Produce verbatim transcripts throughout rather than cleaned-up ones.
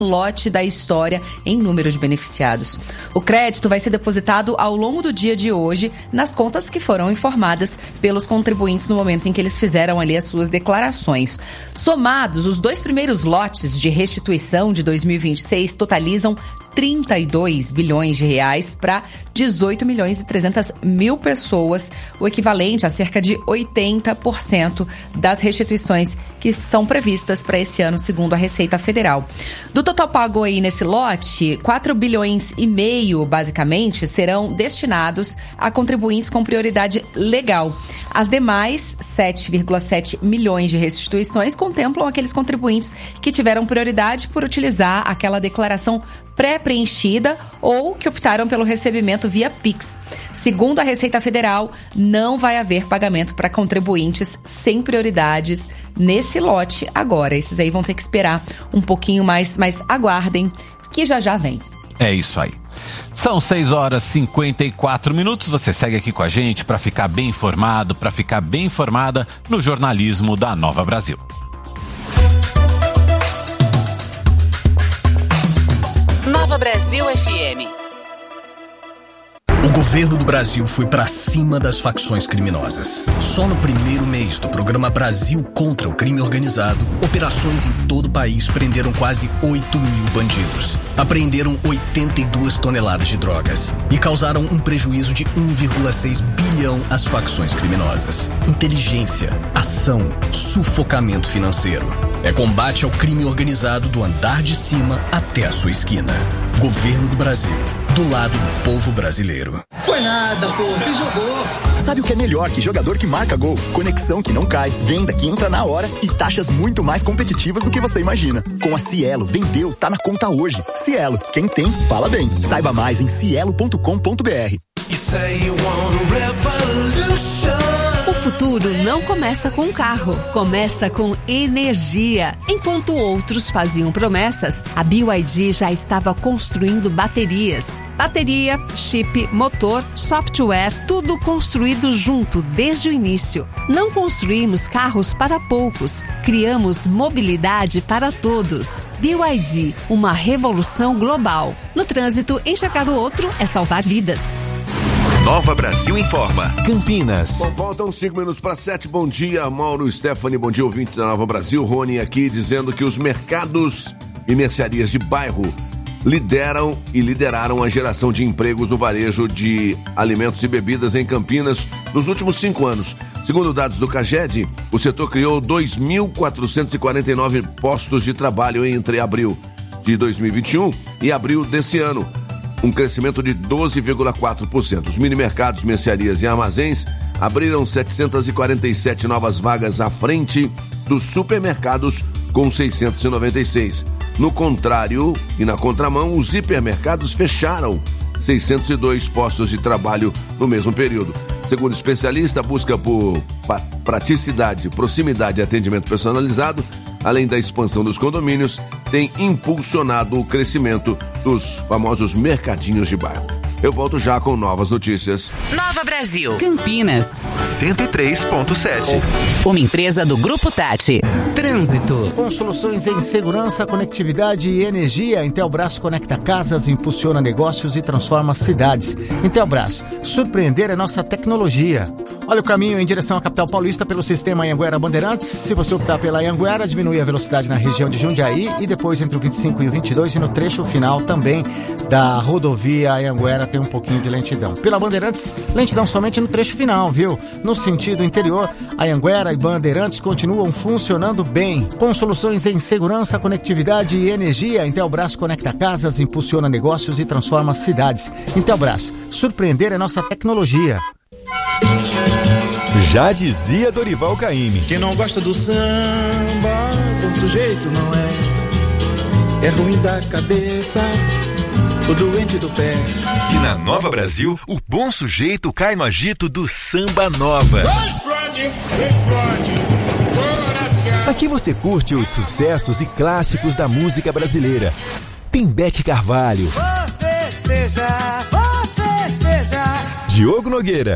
lote da história em número de beneficiados. O crédito vai ser depositado ao longo do dia de hoje nas contas que foram informadas pelos contribuintes no momento em que eles fizeram ali as suas declarações. Somados, os dois primeiros lotes de restituição de dois mil e vinte e seis totalizam trinta e dois bilhões de reais para dezoito milhões e trezentas mil pessoas, o equivalente a cerca de oitenta por cento das restituições que são previstas para esse ano, segundo a Receita Federal. Do total pago aí nesse lote, quatro bilhões e meio, basicamente, serão destinados a contribuintes com prioridade legal. As demais, sete vírgula sete milhões de restituições, contemplam aqueles contribuintes que tiveram prioridade por utilizar aquela declaração pré-preenchida ou que optaram pelo recebimento via Pix. Segundo a Receita Federal, não vai haver pagamento para contribuintes sem prioridades nesse lote agora. Esses aí vão ter que esperar um pouquinho mais, mas aguardem que já já vem. É isso aí. São seis horas e cinquenta e quatro minutos. Você segue aqui com a gente para ficar bem informado, para ficar bem informada no jornalismo da Nova Brasil. Nova Brasil F M. O governo do Brasil foi pra cima das facções criminosas. Só no primeiro mês do programa Brasil contra o Crime Organizado, operações em todo o país prenderam quase oito mil bandidos. Apreenderam oitenta e duas toneladas de drogas e causaram um prejuízo de um vírgula seis bilhão às facções criminosas. Inteligência, ação, sufocamento financeiro. É combate ao crime organizado do andar de cima até a sua esquina. Governo do Brasil. Do lado do povo brasileiro. Foi nada, pô, você jogou. Sabe o que é melhor que jogador que marca gol? Conexão que não cai, venda que entra na hora e taxas muito mais competitivas do que você imagina. Com a Cielo, vendeu, tá na conta hoje. Cielo, quem tem, fala bem. Saiba mais em cielo ponto com ponto b r. O futuro não começa com um carro, começa com energia. Enquanto outros faziam promessas, a B Y D já estava construindo baterias. Bateria, chip, motor, software, tudo construído junto desde o início. Não construímos carros para poucos, criamos mobilidade para todos. B Y D, uma revolução global. No trânsito, enxergar o outro é salvar vidas. Nova Brasil informa. Campinas. Bom, faltam cinco minutos para sete. Bom dia, Mauro, Stephanie. Bom dia, ouvinte da Nova Brasil. Rony aqui dizendo que os mercados e mercearias de bairro lideram e lideraram a geração de empregos no varejo de alimentos e bebidas em Campinas nos últimos cinco anos. Segundo dados do CAGED, o setor criou dois mil quatrocentos e quarenta e nove postos de trabalho entre abril de dois mil e vinte e um e abril desse ano, um crescimento de doze vírgula quatro por cento. Os mini-mercados, mercearias e armazéns abriram setecentas e quarenta e sete novas vagas à frente dos supermercados, com seiscentos e noventa e seis. No contrário e na contramão, os hipermercados fecharam seiscentos e dois postos de trabalho no mesmo período. Segundo o especialista, a busca por praticidade, proximidade e atendimento personalizado, além da expansão dos condomínios, tem impulsionado o crescimento dos famosos mercadinhos de bairro. Eu volto já com novas notícias. Nova Brasil. Campinas. cento e três ponto sete. Uma empresa do Grupo Tati. Trânsito. Com soluções em segurança, conectividade e energia, a Intelbras conecta casas, impulsiona negócios e transforma cidades. Intelbras, surpreender é nossa tecnologia. Olha o caminho em direção à capital paulista pelo sistema Anhanguera Bandeirantes. Se você optar pela Anhanguera, diminui a velocidade na região de Jundiaí e depois entre o vinte e cinco e o vinte e dois, e no trecho final também da rodovia Anhanguera tem um pouquinho de lentidão. Pela Bandeirantes, lentidão somente no trecho final, viu? No sentido interior, Anhanguera e Bandeirantes continuam funcionando bem. Com soluções em segurança, conectividade e energia, Intelbras conecta casas, impulsiona negócios e transforma cidades. Intelbras, surpreender é nossa tecnologia. Já dizia Dorival Caymmi: quem não gosta do samba, bom sujeito não é. É ruim da cabeça, o doente do pé. E na Nova Brasil, o bom sujeito cai no agito do Samba Nova. Explode, explode, aqui você curte os sucessos e clássicos da música brasileira. Pimbete Carvalho, vou festejar, vou festejar. Diogo Nogueira,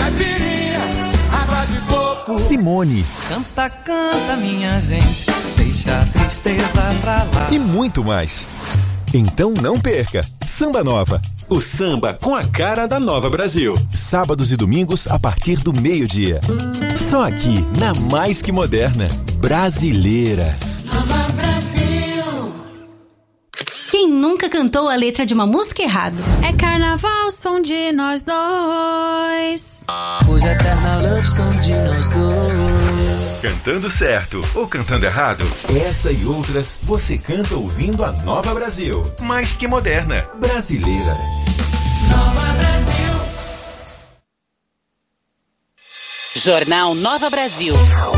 caipirinha, água de coco. Simone, canta, canta, minha gente, deixa a tristeza pra lá. E muito mais. Então não perca. Samba Nova. O samba com a cara da Nova Brasil. Sábados e domingos a partir do meio-dia. Só aqui, na Mais Que Moderna. Brasileira. Nova Brasil. Quem nunca cantou a letra de uma música errado? É carnaval, som de nós dois. Hoje é carnaval, love song de nós dois. Cantando certo ou cantando errado? Essa e outras você canta ouvindo a Nova Brasil. Mais Que Moderna. Brasileira. Nova Brasil. Jornal Nova Brasil.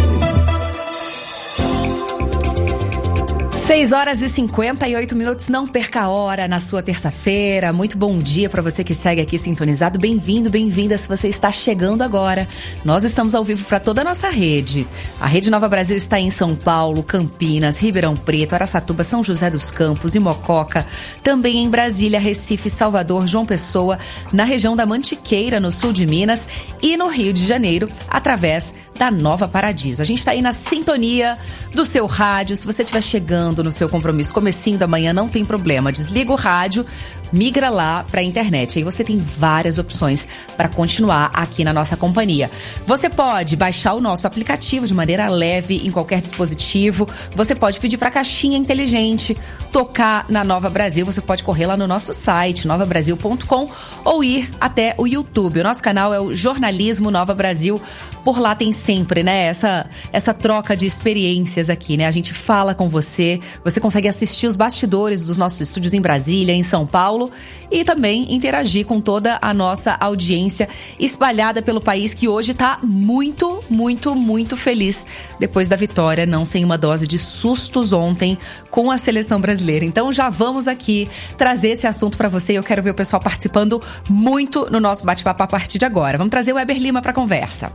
seis horas e cinquenta e oito minutos, não perca a hora na sua terça-feira. Muito bom dia para você que segue aqui sintonizado. Bem-vindo, bem-vinda se você está chegando agora. Nós estamos ao vivo para toda a nossa rede. A Rede Nova Brasil está em São Paulo, Campinas, Ribeirão Preto, Araçatuba, São José dos Campos e Mococa. Também em Brasília, Recife, Salvador, João Pessoa, na região da Mantiqueira, no sul de Minas e no Rio de Janeiro, através da Nova Paradiso. A gente está aí na sintonia do seu rádio. Se você estiver chegando no seu compromisso comecinho da manhã, não tem problema. Desliga o rádio, migra lá para a internet. Aí você tem várias opções para continuar aqui na nossa companhia. Você pode baixar o nosso aplicativo de maneira leve em qualquer dispositivo. Você pode pedir para a caixinha inteligente tocar na Nova Brasil. Você pode correr lá no nosso site, nova brasil ponto com, ou ir até o YouTube. O nosso canal é o Jornalismo Nova Brasil. Por lá tem sempre, né, essa, essa troca de experiências aqui, né? A gente fala com você, você consegue assistir os bastidores dos nossos estúdios em Brasília, em São Paulo, e também interagir com toda a nossa audiência espalhada pelo país, que hoje está muito, muito, muito feliz depois da vitória, não sem uma dose de sustos ontem com a seleção brasileira. Então já vamos aqui trazer esse assunto para você e eu quero ver o pessoal participando muito no nosso bate-papo a partir de agora. Vamos trazer o Weber Lima para a conversa.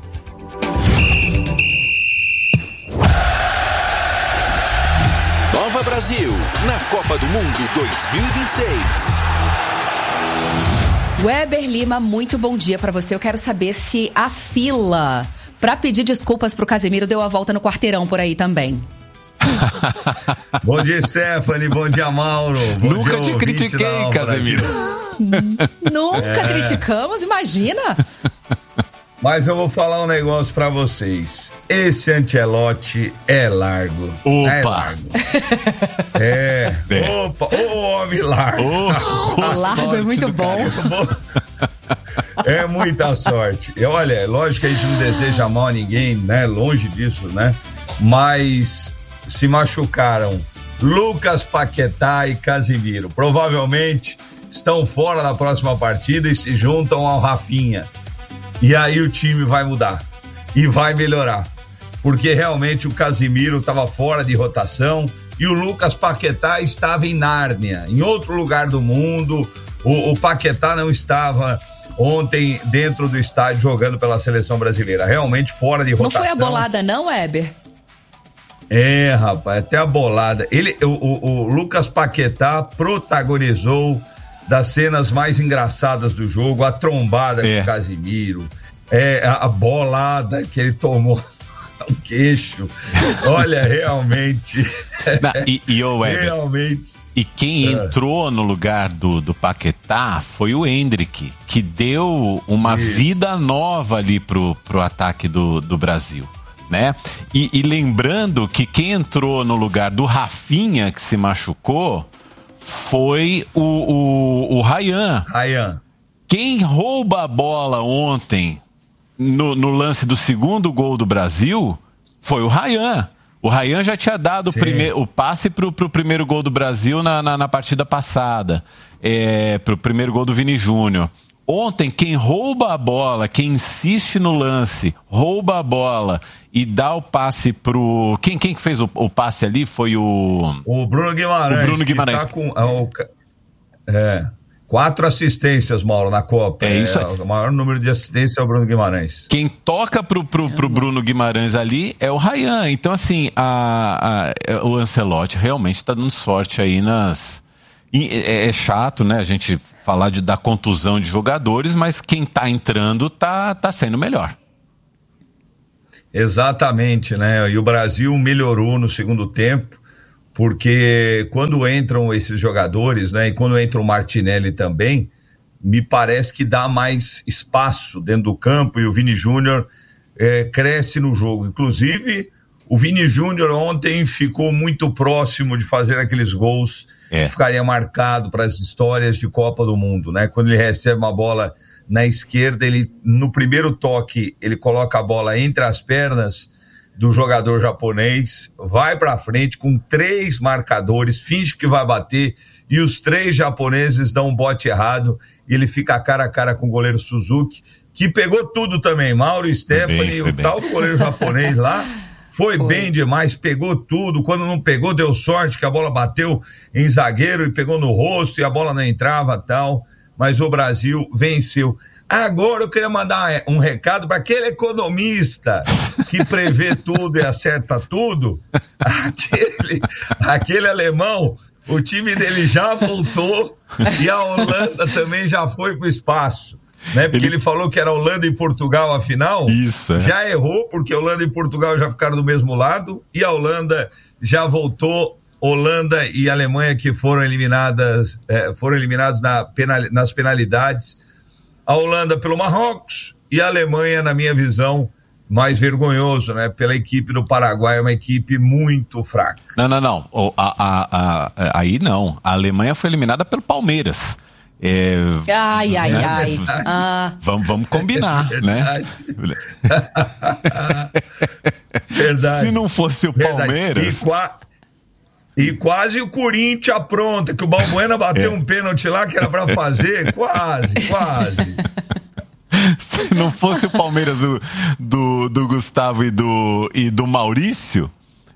Nova Brasil, na Copa do Mundo dois mil e vinte e seis. Weber Lima, muito bom dia pra você. Eu quero saber se a fila pra pedir desculpas pro Casemiro deu a volta no quarteirão por aí também. Bom dia, Stephanie. Bom dia, Mauro. Bom Nunca dia, te critiquei, Casemiro. Nunca É. criticamos, imagina. Mas eu vou falar um negócio pra vocês. Esse Ancelotti é largo. Opa! É largo. É. É. Opa! Ô, homem largo. Oh, O largo é muito bom. É muita sorte. E olha, lógico que a gente não deseja mal a ninguém, né? Longe disso, né? Mas se machucaram Lucas Paquetá e Casemiro. Provavelmente estão fora da próxima partida e se juntam ao Rafinha. E aí o time vai mudar e vai melhorar, porque realmente o Casemiro estava fora de rotação e o Lucas Paquetá estava em Nárnia, em outro lugar do mundo. O, o Paquetá não estava ontem dentro do estádio jogando pela seleção brasileira, realmente fora de rotação. Não foi a bolada não, Weber? É, rapaz, até a bolada. Ele, o, o, o Lucas Paquetá protagonizou das cenas mais engraçadas do jogo, a trombada É. com o Casemiro, é, a, a bolada que ele tomou no queixo. Olha, realmente. Não, e, e ô, Weber, realmente. e quem entrou no lugar do, do Paquetá foi o Endrick, que deu uma Isso. vida nova ali pro, pro ataque do, do Brasil, né? E, e lembrando que quem entrou no lugar do Rafinha, que se machucou, foi o, o, o Ryan. Ryan. Quem rouba a bola ontem no, no lance do segundo gol do Brasil foi o Ryan. O Ryan já tinha dado o, prime- o passe pro, pro primeiro gol do Brasil na, na, na partida passada, é, pro primeiro gol do Vini Júnior. Ontem, quem rouba a bola, quem insiste no lance, rouba a bola e dá o passe pro... Quem, quem que fez o, o passe ali foi o... O Bruno Guimarães. O Bruno Guimarães. Que tá com, é, o, é, quatro assistências, Mauro, na Copa. É isso aí. O maior número de assistências é o Bruno Guimarães. Quem toca pro, pro, pro Bruno Guimarães ali é o Ryan. Então, assim, a, a, o Ancelotti realmente tá dando sorte aí nas... É, é chato, né, a gente falar de, da contusão de jogadores, mas quem tá entrando tá, tá sendo melhor. Exatamente, né? E o Brasil melhorou no segundo tempo. porque quando entram esses jogadores, né, e quando entra o Martinelli também, me parece que dá mais espaço dentro do campo, e o Vini Júnior é, cresce no jogo. Inclusive, o Vini Júnior ontem ficou muito próximo de fazer aqueles gols é. que ficaria marcado para as histórias de Copa do Mundo, né? Quando ele recebe uma bola na esquerda, ele, no primeiro toque, ele coloca a bola entre as pernas do jogador japonês, vai para frente com três marcadores, finge que vai bater, e os três japoneses dão um bote errado, e ele fica cara a cara com o goleiro Suzuki, que pegou tudo também, Mauro, Stephanie, o bem. tal do goleiro japonês lá, foi, foi bem demais, pegou tudo, quando não pegou deu sorte que a bola bateu em zagueiro e pegou no rosto, e a bola não entrava, tal, mas o Brasil venceu. Agora eu queria mandar um recado para aquele economista que prevê tudo e acerta tudo, aquele, aquele alemão, o time dele já voltou e a Holanda também já foi para o espaço, né? Porque ele... ele falou que era Holanda e Portugal a final. Isso, é. Já errou, porque Holanda e Portugal já ficaram do mesmo lado, e a Holanda já voltou. Holanda e Alemanha que foram eliminadas, eh, foram eliminados na penal, nas penalidades. A Holanda pelo Marrocos e a Alemanha, na minha visão, mais vergonhoso, né? Pela equipe do Paraguai, uma equipe muito fraca. Não, não, não. O, a, a, a, aí não. A Alemanha foi eliminada pelo Palmeiras. É, ai, ai, né? ai. Ah. Vamos, vamos combinar, né? Verdade. Se não fosse o Palmeiras... E quase o Corinthians apronta, que o Balbuena bateu é. um pênalti lá que era pra fazer, quase, quase. Se não fosse o Palmeiras do, do, do Gustavo e do, e do Maurício,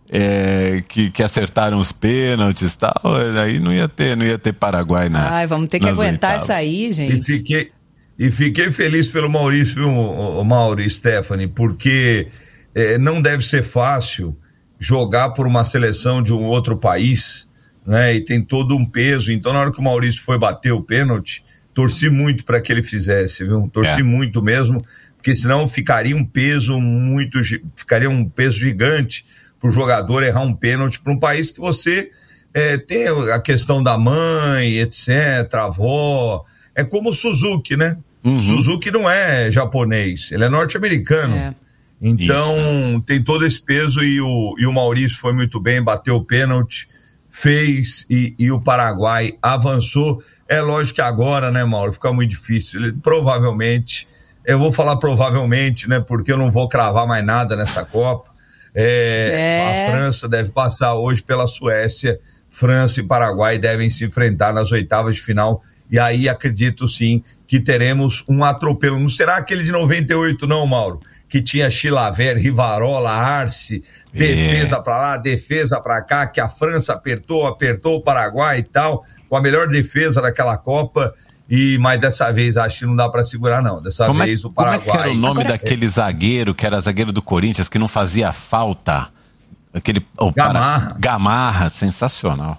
é, que, que acertaram os pênaltis e tal, aí não ia ter, não ia ter Paraguai na Ai, vamos ter que aguentar oitavas. Isso aí, gente. E fiquei, e fiquei feliz pelo Maurício, viu, o Mauro e Stephanie, porque é, não deve ser fácil jogar por uma seleção de um outro país, né, e tem todo um peso. Então, na hora que o Maurício foi bater o pênalti, torci muito para que ele fizesse, viu? Torci é. muito mesmo, porque senão ficaria um peso muito, ficaria um peso gigante para o jogador errar um pênalti para um país que você é, tem a questão da mãe, etcétera, avó, é como o Suzuki, né? Uhum. Suzuki não é japonês, ele é norte-americano. É. Então, Isso. tem todo esse peso, e o, e o Maurício foi muito bem, bateu o pênalti, fez, e, e o Paraguai avançou. É lógico que agora, né, Mauro, fica muito difícil. Ele, provavelmente, eu vou falar provavelmente, né, porque eu não vou cravar mais nada nessa Copa. É, é. A França deve passar hoje pela Suécia, França e Paraguai devem se enfrentar nas oitavas de final, e aí acredito sim que teremos um atropelo. Não será aquele de noventa e oito não, Mauro? Que tinha Chilavert, Rivarola, Arce, defesa é. pra lá, defesa pra cá, que a França apertou, apertou o Paraguai e tal, com a melhor defesa daquela Copa, e, mas dessa vez acho que não dá pra segurar não, dessa como vez é, o Paraguai... Como é que era o nome Agora, daquele é... zagueiro, que era zagueiro do Corinthians, que não fazia falta? Aquele, oh, Gamarra. Para... Gamarra, sensacional.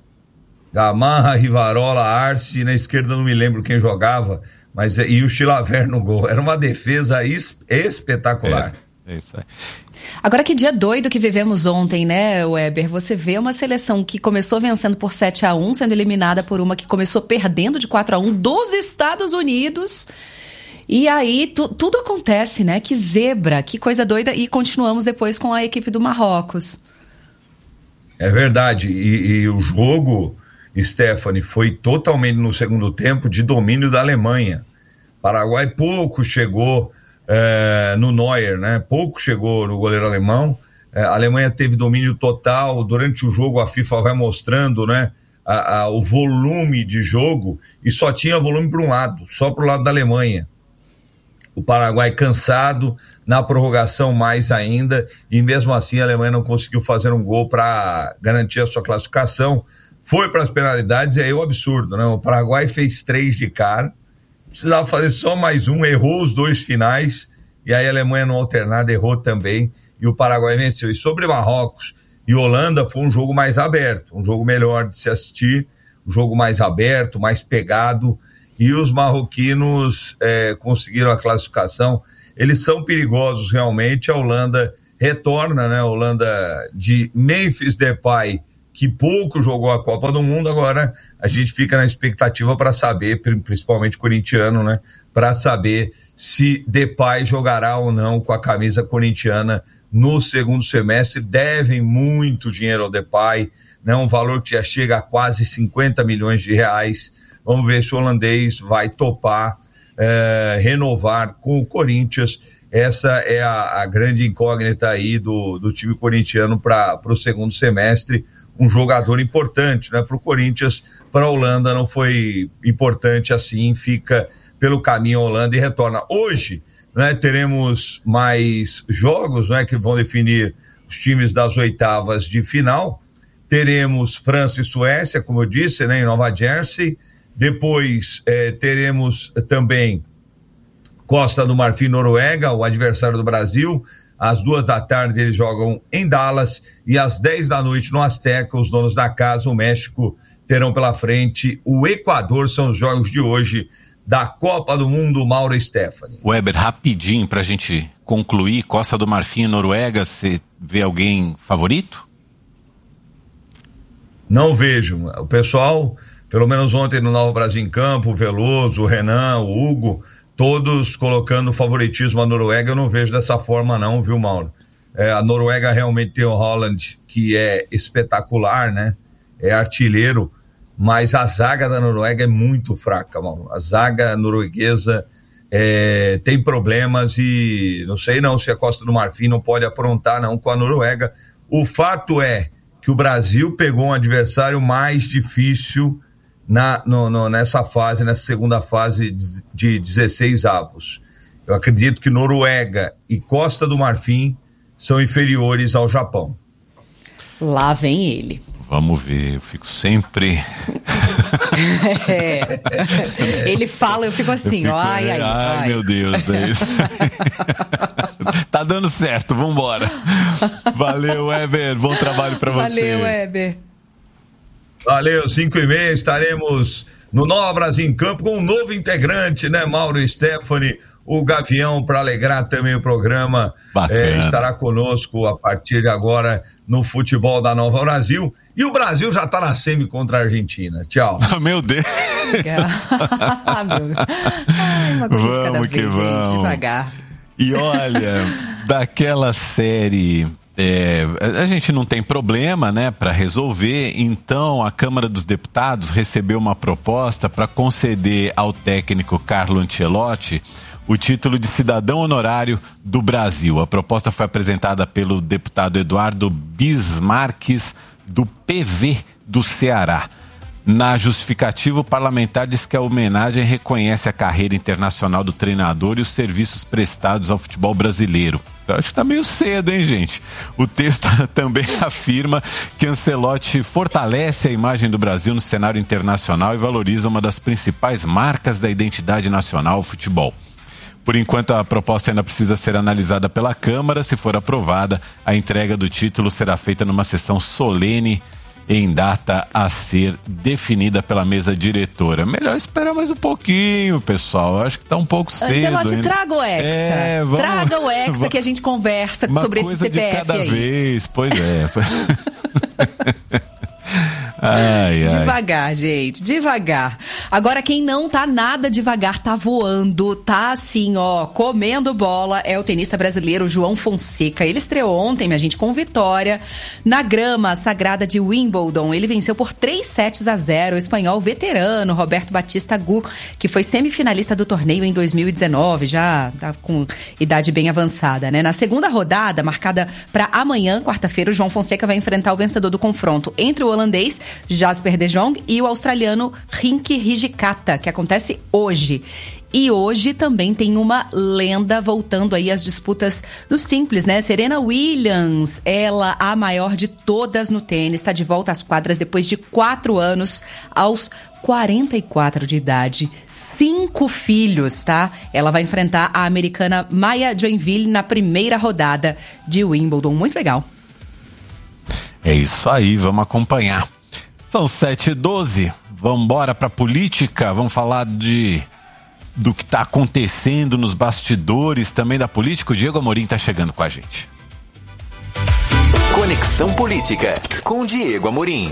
Gamarra, Rivarola, Arce, na esquerda não me lembro quem jogava, mas e o Chilavert no gol. Era uma defesa es, espetacular. É, é isso aí. Agora, que dia doido que vivemos ontem, né, Weber? Você vê uma seleção que começou vencendo por sete a um, sendo eliminada por uma que começou perdendo de quatro a um dos Estados Unidos. E aí tu, tudo acontece, né? Que zebra, que coisa doida. E continuamos depois com a equipe do Marrocos. É verdade. E, e o jogo, Stephanie, foi totalmente no segundo tempo de domínio da Alemanha. Paraguai pouco chegou é, no Neuer, né? Pouco chegou no goleiro alemão. É, a Alemanha teve domínio total. Durante o jogo a FIFA vai mostrando, né, a, a, o volume de jogo, e só tinha volume para um lado, só para o lado da Alemanha. O Paraguai cansado, na prorrogação mais ainda, e mesmo assim a Alemanha não conseguiu fazer um gol para garantir a sua classificação. Foi para as penalidades, e aí o absurdo, né? O Paraguai fez três de cara, precisava fazer só mais um, errou os dois finais, e aí a Alemanha no alternado errou também, e o Paraguai venceu. E sobre Marrocos e Holanda foi um jogo mais aberto, um jogo melhor de se assistir, um jogo mais aberto, mais pegado, e os marroquinos é, conseguiram a classificação. Eles são perigosos realmente. A Holanda retorna, né? A Holanda de Memphis Depay, que pouco jogou a Copa do Mundo. Agora a gente fica na expectativa para saber, principalmente corintiano, né? Para saber se Depay jogará ou não com a camisa corintiana no segundo semestre. Devem muito dinheiro ao Depay, né? Um valor que já chega a quase cinquenta milhões de reais. Vamos ver se o holandês vai topar é, renovar com o Corinthians. Essa é a, a grande incógnita aí do, do time corintiano para o segundo semestre. Um jogador importante, né? Para o Corinthians, para a Holanda não foi importante assim, fica pelo caminho a Holanda e retorna. Hoje, né, teremos mais jogos, né, que vão definir os times das oitavas de final. Teremos França e Suécia, como eu disse, né, em Nova Jersey. Depois eh, teremos também Costa do Marfim e Noruega, o adversário do Brasil. Às duas da tarde eles jogam em Dallas e às dez da noite no Azteca, os donos da casa, o México, terão pela frente o Equador. São os jogos de hoje da Copa do Mundo, Mauro e Stephanie. Weber, rapidinho pra gente concluir, Costa do Marfim e Noruega, você vê alguém favorito? Não vejo. O pessoal, pelo menos ontem no Nova Brasil em Campo, o Veloso, o Renan, o Hugo, todos colocando favoritismo à Noruega. Eu não vejo dessa forma não, viu, Mauro? É, a Noruega realmente tem o Haaland, que é espetacular, né? É artilheiro, mas a zaga da Noruega é muito fraca, Mauro. A zaga norueguesa é, tem problemas e não sei não se a Costa do Marfim não pode aprontar não com a Noruega. O fato é que o Brasil pegou um adversário mais difícil Na, no, no, nessa fase, nessa segunda fase de, de dezesseis avos. Eu acredito que Noruega e Costa do Marfim são inferiores ao Japão. Lá vem ele. Vamos ver, eu fico sempre... é. Ele fala, eu fico assim, eu fico, ó, ai, ai, ai, ai, meu Deus, é isso. Tá dando certo, vambora. Valeu, Weber, bom trabalho pra você. Valeu, Weber. Valeu, cinco e meia, estaremos no Nova Brasil em Campo com um novo integrante, né, Mauro e Stephanie, o Gavião, para alegrar também o programa, é, estará conosco a partir de agora no futebol da Nova Brasil. E o Brasil já está na semi contra a Argentina. Tchau. Meu Deus. ah, meu... Ai, uma coisa vamos de cada que vez, vamos. gente, devagar. E olha, daquela série... É, a gente não tem problema, né, para resolver, então a Câmara dos Deputados recebeu uma proposta para conceder ao técnico Carlo Ancelotti o título de cidadão honorário do Brasil. A proposta foi apresentada pelo deputado Eduardo Bismarques, do P V do Ceará. Na justificativa, o parlamentar diz que a homenagem reconhece a carreira internacional do treinador e os serviços prestados ao futebol brasileiro. Eu acho que tá meio cedo, hein, gente? O texto também afirma que Ancelotti fortalece a imagem do Brasil no cenário internacional e valoriza uma das principais marcas da identidade nacional, o futebol. Por enquanto, a proposta ainda precisa ser analisada pela Câmara. Se for aprovada, a entrega do título será feita numa sessão solene em data a ser definida pela mesa diretora. Melhor esperar mais um pouquinho, pessoal. Acho que tá um pouco cedo. Ancelotti, ainda. traga o Hexa. É, vamos, traga o Hexa vamos, que a gente conversa sobre esse C P F de cada aí. vez, pois é. Ai, ai. Devagar, gente, devagar. Agora, quem não tá nada devagar, tá voando, tá assim, ó, comendo bola, é o tenista brasileiro João Fonseca. Ele estreou ontem, minha gente, com vitória na grama sagrada de Wimbledon. Ele venceu por três sets a zero o espanhol veterano Roberto Batista Agut, que foi semifinalista do torneio em dois mil e dezenove, já tá com idade bem avançada, né? Na segunda rodada, marcada para amanhã, quarta-feira, o João Fonseca vai enfrentar o vencedor do confronto entre o holandês Jasper de Jong e o australiano Rinky Hijikata, que acontece hoje. E hoje também tem uma lenda voltando aí às disputas do simples, né? Serena Williams, ela a maior de todas no tênis, está de volta às quadras depois de quatro anos, aos quarenta e quatro de idade, cinco filhos, tá? Ela vai enfrentar a americana Maya Joinville na primeira rodada de Wimbledon. Muito legal. É isso aí, vamos acompanhar. São sete e doze, vamos embora para política, vamos falar de do que está acontecendo nos bastidores também da política. O Diego Amorim está chegando com a gente. Conexão Política, com Diego Amorim.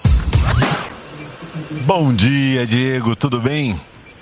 Bom dia, Diego, tudo bem?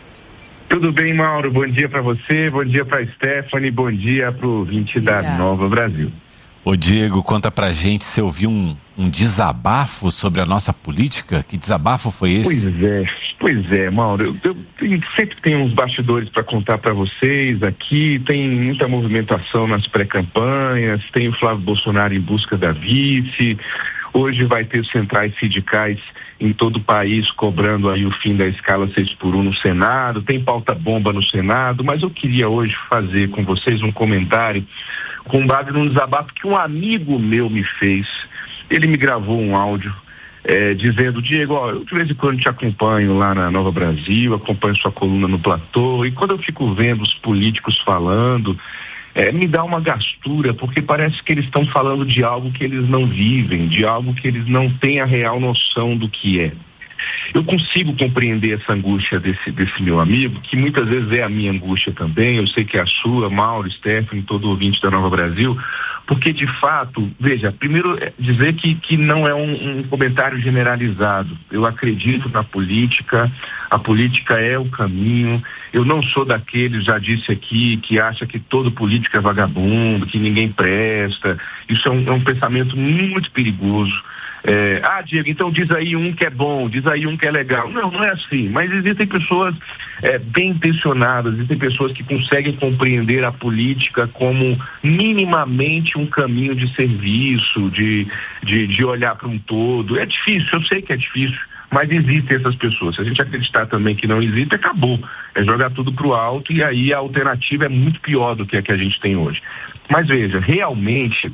Tudo bem, Mauro, bom dia para você, bom dia para Stephanie, bom dia para o ouvinte da Nova Brasil. Ô Diego, conta pra gente, você ouviu um, um desabafo sobre a nossa política? Que desabafo foi esse? Pois é, pois é, Mauro, eu, eu tenho, sempre tenho uns bastidores para contar para vocês aqui, tem muita movimentação nas pré-campanhas, tem o Flávio Bolsonaro em busca da vice, hoje vai ter centrais sindicais em todo o país cobrando aí o fim da escala seis por um no Senado, tem pauta-bomba no Senado, mas eu queria hoje fazer com vocês um comentário com base num desabafo que um amigo meu me fez. Ele me gravou um áudio é, dizendo: Diego, ó, eu de vez em quando te acompanho lá na Nova Brasil, acompanho sua coluna no Platô, e quando eu fico vendo os políticos falando, é, me dá uma gastura, porque parece que eles estão falando de algo que eles não vivem, de algo que eles não têm a real noção do que é. Eu consigo compreender essa angústia desse, desse meu amigo, que muitas vezes é a minha angústia também, eu sei que é a sua, Mauro, Stephanie, todo ouvinte da Nova Brasil, porque de fato, veja, primeiro dizer que, que não é um, um comentário generalizado. Eu acredito na política, a política é o caminho, eu não sou daqueles, já disse aqui, que acha que todo político é vagabundo, que ninguém presta. Isso é um, é um pensamento muito perigoso. É, ah, Diego, então diz aí um que é bom, diz aí um que é legal. Não, não é assim, mas existem pessoas é, bem intencionadas, existem pessoas que conseguem compreender a política como minimamente um caminho de serviço, de, de, de olhar para um todo. É difícil, eu sei que é difícil, mas existem essas pessoas. Se a gente acreditar também que não existe, acabou. É jogar tudo para o alto e aí a alternativa é muito pior do que a que a gente tem hoje. Mas veja, realmente...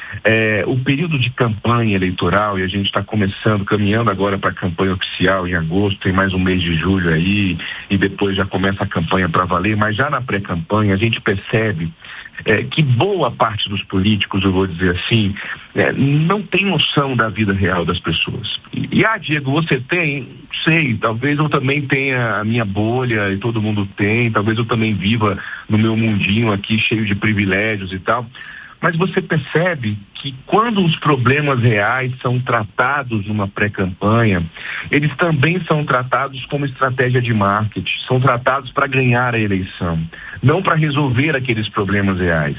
É, o período de campanha eleitoral, e a gente está começando, caminhando agora para a campanha oficial em agosto, tem mais um mês de julho aí, e depois já começa a campanha para valer, mas já na pré-campanha a gente percebe é, que boa parte dos políticos, eu vou dizer assim, é, não tem noção da vida real das pessoas. E, e ah, Diego, você tem? Sei, talvez eu também tenha a minha bolha, e todo mundo tem, talvez eu também viva no meu mundinho aqui cheio de privilégios e tal. Mas você percebe que quando os problemas reais são tratados numa pré-campanha, eles também são tratados como estratégia de marketing, são tratados para ganhar a eleição, não para resolver aqueles problemas reais.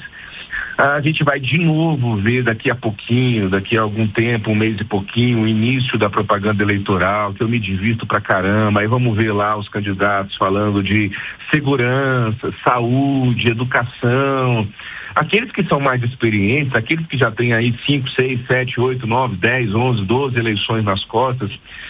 A gente vai de novo ver daqui a pouquinho, daqui a algum tempo, um mês e pouquinho, o início da propaganda eleitoral, que eu me divirto pra caramba, aí vamos ver lá os candidatos falando de segurança, saúde, educação. Aqueles que são mais experientes, aqueles que já têm aí cinco, seis, sete, oito, nove, dez, onze, doze eleições nas costas,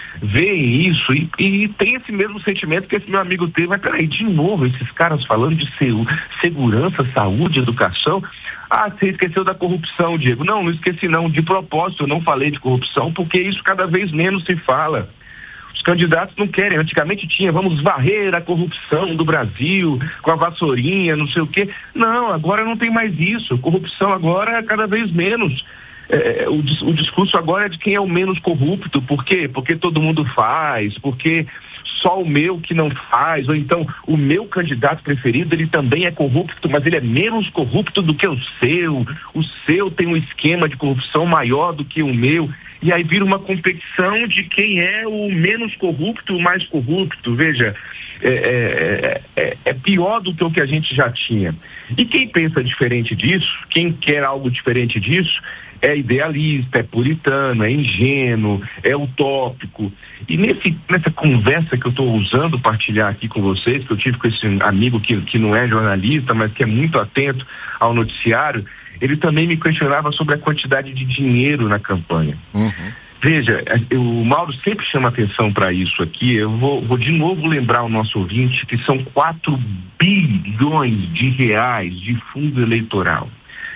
veem isso e, e tem esse mesmo sentimento que esse meu amigo teve. Mas peraí, de novo, esses caras falando de segurança, saúde, educação. Ah, você esqueceu da corrupção, Diego. Não, não esqueci não. De propósito, eu não falei de corrupção, porque isso cada vez menos se fala. Os candidatos não querem. Antigamente tinha, vamos varrer a corrupção do Brasil com a vassourinha, não sei o quê. Não, agora não tem mais isso. Corrupção agora é cada vez menos. É, o, o discurso agora é de quem é o menos corrupto. Por quê? Porque todo mundo faz, porque só o meu que não faz, ou então o meu candidato preferido, ele também é corrupto, mas ele é menos corrupto do que o seu. O seu tem um esquema de corrupção maior do que o meu. E aí vira uma competição de quem é o menos corrupto, o mais corrupto. Veja, é, é, é, é pior do que o que a gente já tinha. E quem pensa diferente disso, quem quer algo diferente disso, é idealista, é puritano, é ingênuo, é utópico. E nesse, nessa conversa que eu estou usando partilhar aqui com vocês, que eu tive com esse amigo que, que não é jornalista, mas que é muito atento ao noticiário, ele também me questionava sobre a quantidade de dinheiro na campanha. Uhum. Veja, eu, o Mauro sempre chama atenção para isso aqui. Eu vou, vou de novo lembrar ao nosso ouvinte que são quatro bilhões de reais de fundo eleitoral.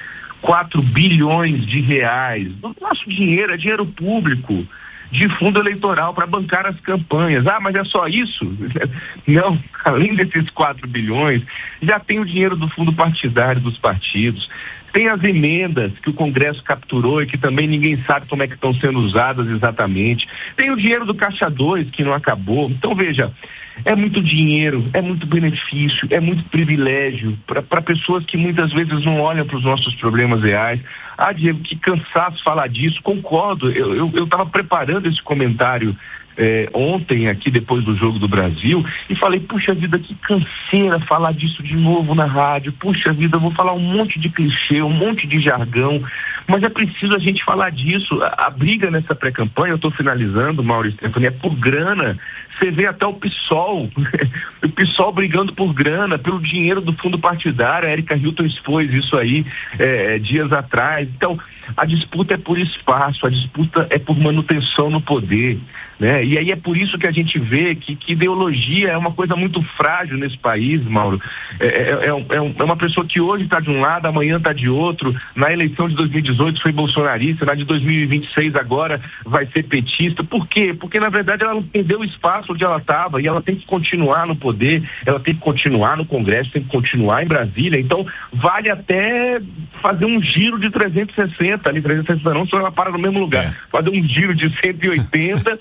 quatro bilhões de reais do nosso dinheiro, é dinheiro público, de fundo eleitoral para bancar as campanhas. Ah, mas é só isso? Não, além desses quatro bilhões, já tem o dinheiro do fundo partidário dos partidos, Tem as emendas que o Congresso capturou e que também ninguém sabe como é que estão sendo usadas exatamente. Tem o dinheiro do Caixa dois que não acabou. Então, veja, é muito dinheiro, é muito benefício, é muito privilégio para pessoas que muitas vezes não olham para os nossos problemas reais. Ah, Diego, que cansaço falar disso. Concordo, eu estava preparando esse comentário É, ontem aqui depois do Jogo do Brasil e falei, puxa vida, que canseira falar disso de novo na rádio, puxa vida, eu vou falar um monte de clichê, um monte de jargão, mas é preciso a gente falar disso. A, a briga nessa pré-campanha, eu estou finalizando, Mauro e Stephanie, é por grana. Você vê até o PSOL, o PSOL brigando por grana, pelo dinheiro do fundo partidário. A Erika Hilton expôs isso aí é, dias atrás. Então, a disputa é por espaço, a disputa é por manutenção no poder, né? E aí é por isso que a gente vê que, que ideologia é uma coisa muito frágil nesse país, Mauro. É, é, é, é uma pessoa que hoje está de um lado, amanhã está de outro. Na eleição de dois mil e dezoito foi bolsonarista, na de dois mil e vinte e seis agora vai ser petista. Por quê? Porque na verdade ela não perdeu o espaço onde ela estava e ela tem que continuar no poder, ela tem que continuar no Congresso, tem que continuar em Brasília. Então vale até fazer um giro de trezentos e sessenta, ali trezentos e sessenta não, só ela para no mesmo lugar. É. Fazer um giro de cento e oitenta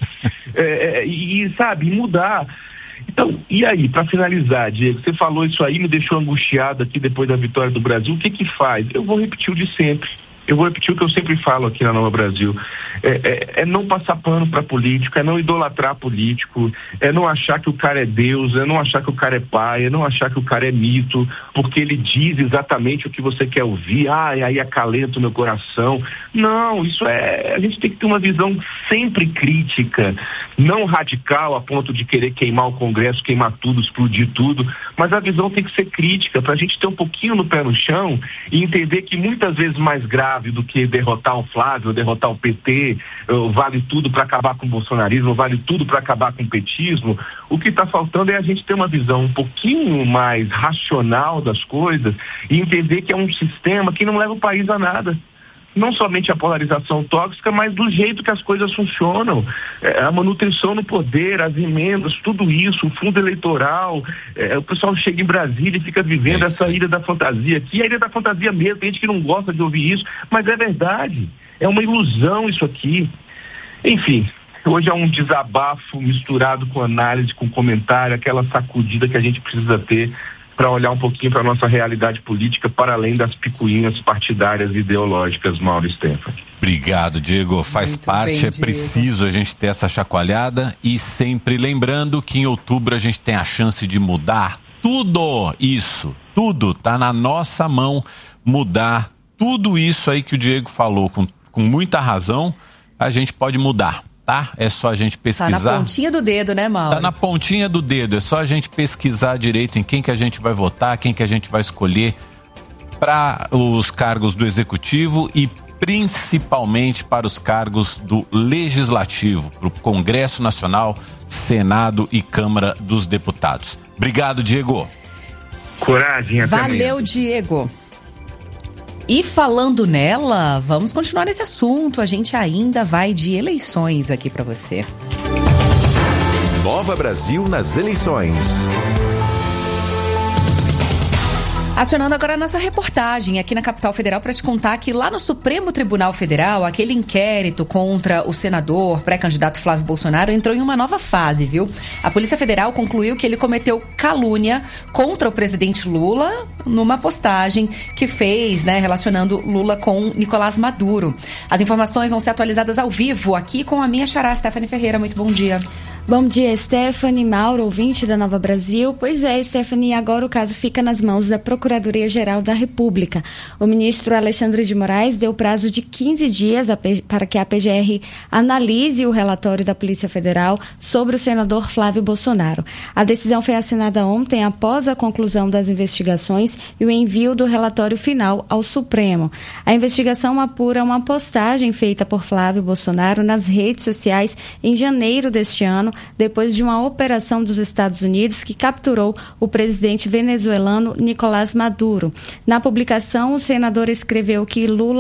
é, e, sabe, mudar. Então, e aí, para finalizar, Diego, você falou isso aí, me deixou angustiado aqui depois da vitória do Brasil. O que que faz? Eu vou repetir o de sempre. Eu vou repetir o que eu sempre falo aqui na Nova Brasil. É, é, é não passar pano para político, é não idolatrar político, é não achar que o cara é Deus, é não achar que o cara é pai, é não achar que o cara é mito, porque ele diz exatamente o que você quer ouvir. Ah, e aí acalenta o meu coração. Não, isso é... A gente tem que ter uma visão sempre crítica, não radical a ponto de querer queimar o Congresso, queimar tudo, explodir tudo, mas a visão tem que ser crítica, para a gente ter um pouquinho no pé no chão e entender que muitas vezes mais grave do que derrotar o Flávio, derrotar o P T, vale tudo para acabar com o bolsonarismo, vale tudo para acabar com o petismo. O que está faltando é a gente ter uma visão um pouquinho mais racional das coisas e entender que é um sistema que não leva o país a nada. Não somente a polarização tóxica, mas do jeito que as coisas funcionam. É, a manutenção no poder, as emendas, tudo isso, o fundo eleitoral. É, o pessoal chega em Brasília e fica vivendo essa ilha da fantasia. Aqui é a ilha da fantasia mesmo, tem gente que não gosta de ouvir isso, mas é verdade. É uma ilusão isso aqui. Enfim, hoje é um desabafo misturado com análise, com comentário, aquela sacudida que a gente precisa ter para olhar um pouquinho para a nossa realidade política, para além das picuinhas partidárias e ideológicas, Mauro e Stephanie. Obrigado, Diego. Faz Muito parte, bem, é Diego. Preciso a gente ter essa chacoalhada e sempre lembrando que em outubro a gente tem a chance de mudar tudo isso, tudo tá na nossa mão, mudar tudo isso aí que o Diego falou com, com muita razão, a gente pode mudar. Tá? É só a gente pesquisar. Tá na pontinha do dedo, né, Mauro? Tá na pontinha do dedo. É só a gente pesquisar direito em quem que a gente vai votar, quem que a gente vai escolher para os cargos do Executivo e principalmente para os cargos do Legislativo, para o Congresso Nacional, Senado e Câmara dos Deputados. Obrigado, Diego. Coragem, até Valeu, amanhã. Diego. E falando nela, vamos continuar nesse assunto. A gente ainda vai de eleições aqui para você. Nova Brasil nas eleições. Acionando agora a nossa reportagem aqui na Capital Federal para te contar que lá no Supremo Tribunal Federal, aquele inquérito contra o senador pré-candidato Flávio Bolsonaro entrou em uma nova fase, viu? A Polícia Federal concluiu que ele cometeu calúnia contra o presidente Lula numa postagem que fez, né, relacionando Lula com Nicolás Maduro. As informações vão ser atualizadas ao vivo aqui com a minha xará, Stephanie Ferreira. Muito bom dia. Bom dia, Stephanie, Mauro, ouvinte da Nova Brasil. Pois é, Stephanie, agora o caso fica nas mãos da Procuradoria-Geral da República. O ministro Alexandre de Moraes deu prazo de quinze dias para que a P G R analise o relatório da Polícia Federal sobre o senador Flávio Bolsonaro. A decisão foi assinada ontem após a conclusão das investigações e o envio do relatório final ao Supremo. A investigação apura uma postagem feita por Flávio Bolsonaro nas redes sociais em janeiro deste ano, depois de uma operação dos Estados Unidos que capturou o presidente venezuelano Nicolás Maduro. Na publicação, o senador escreveu que Lula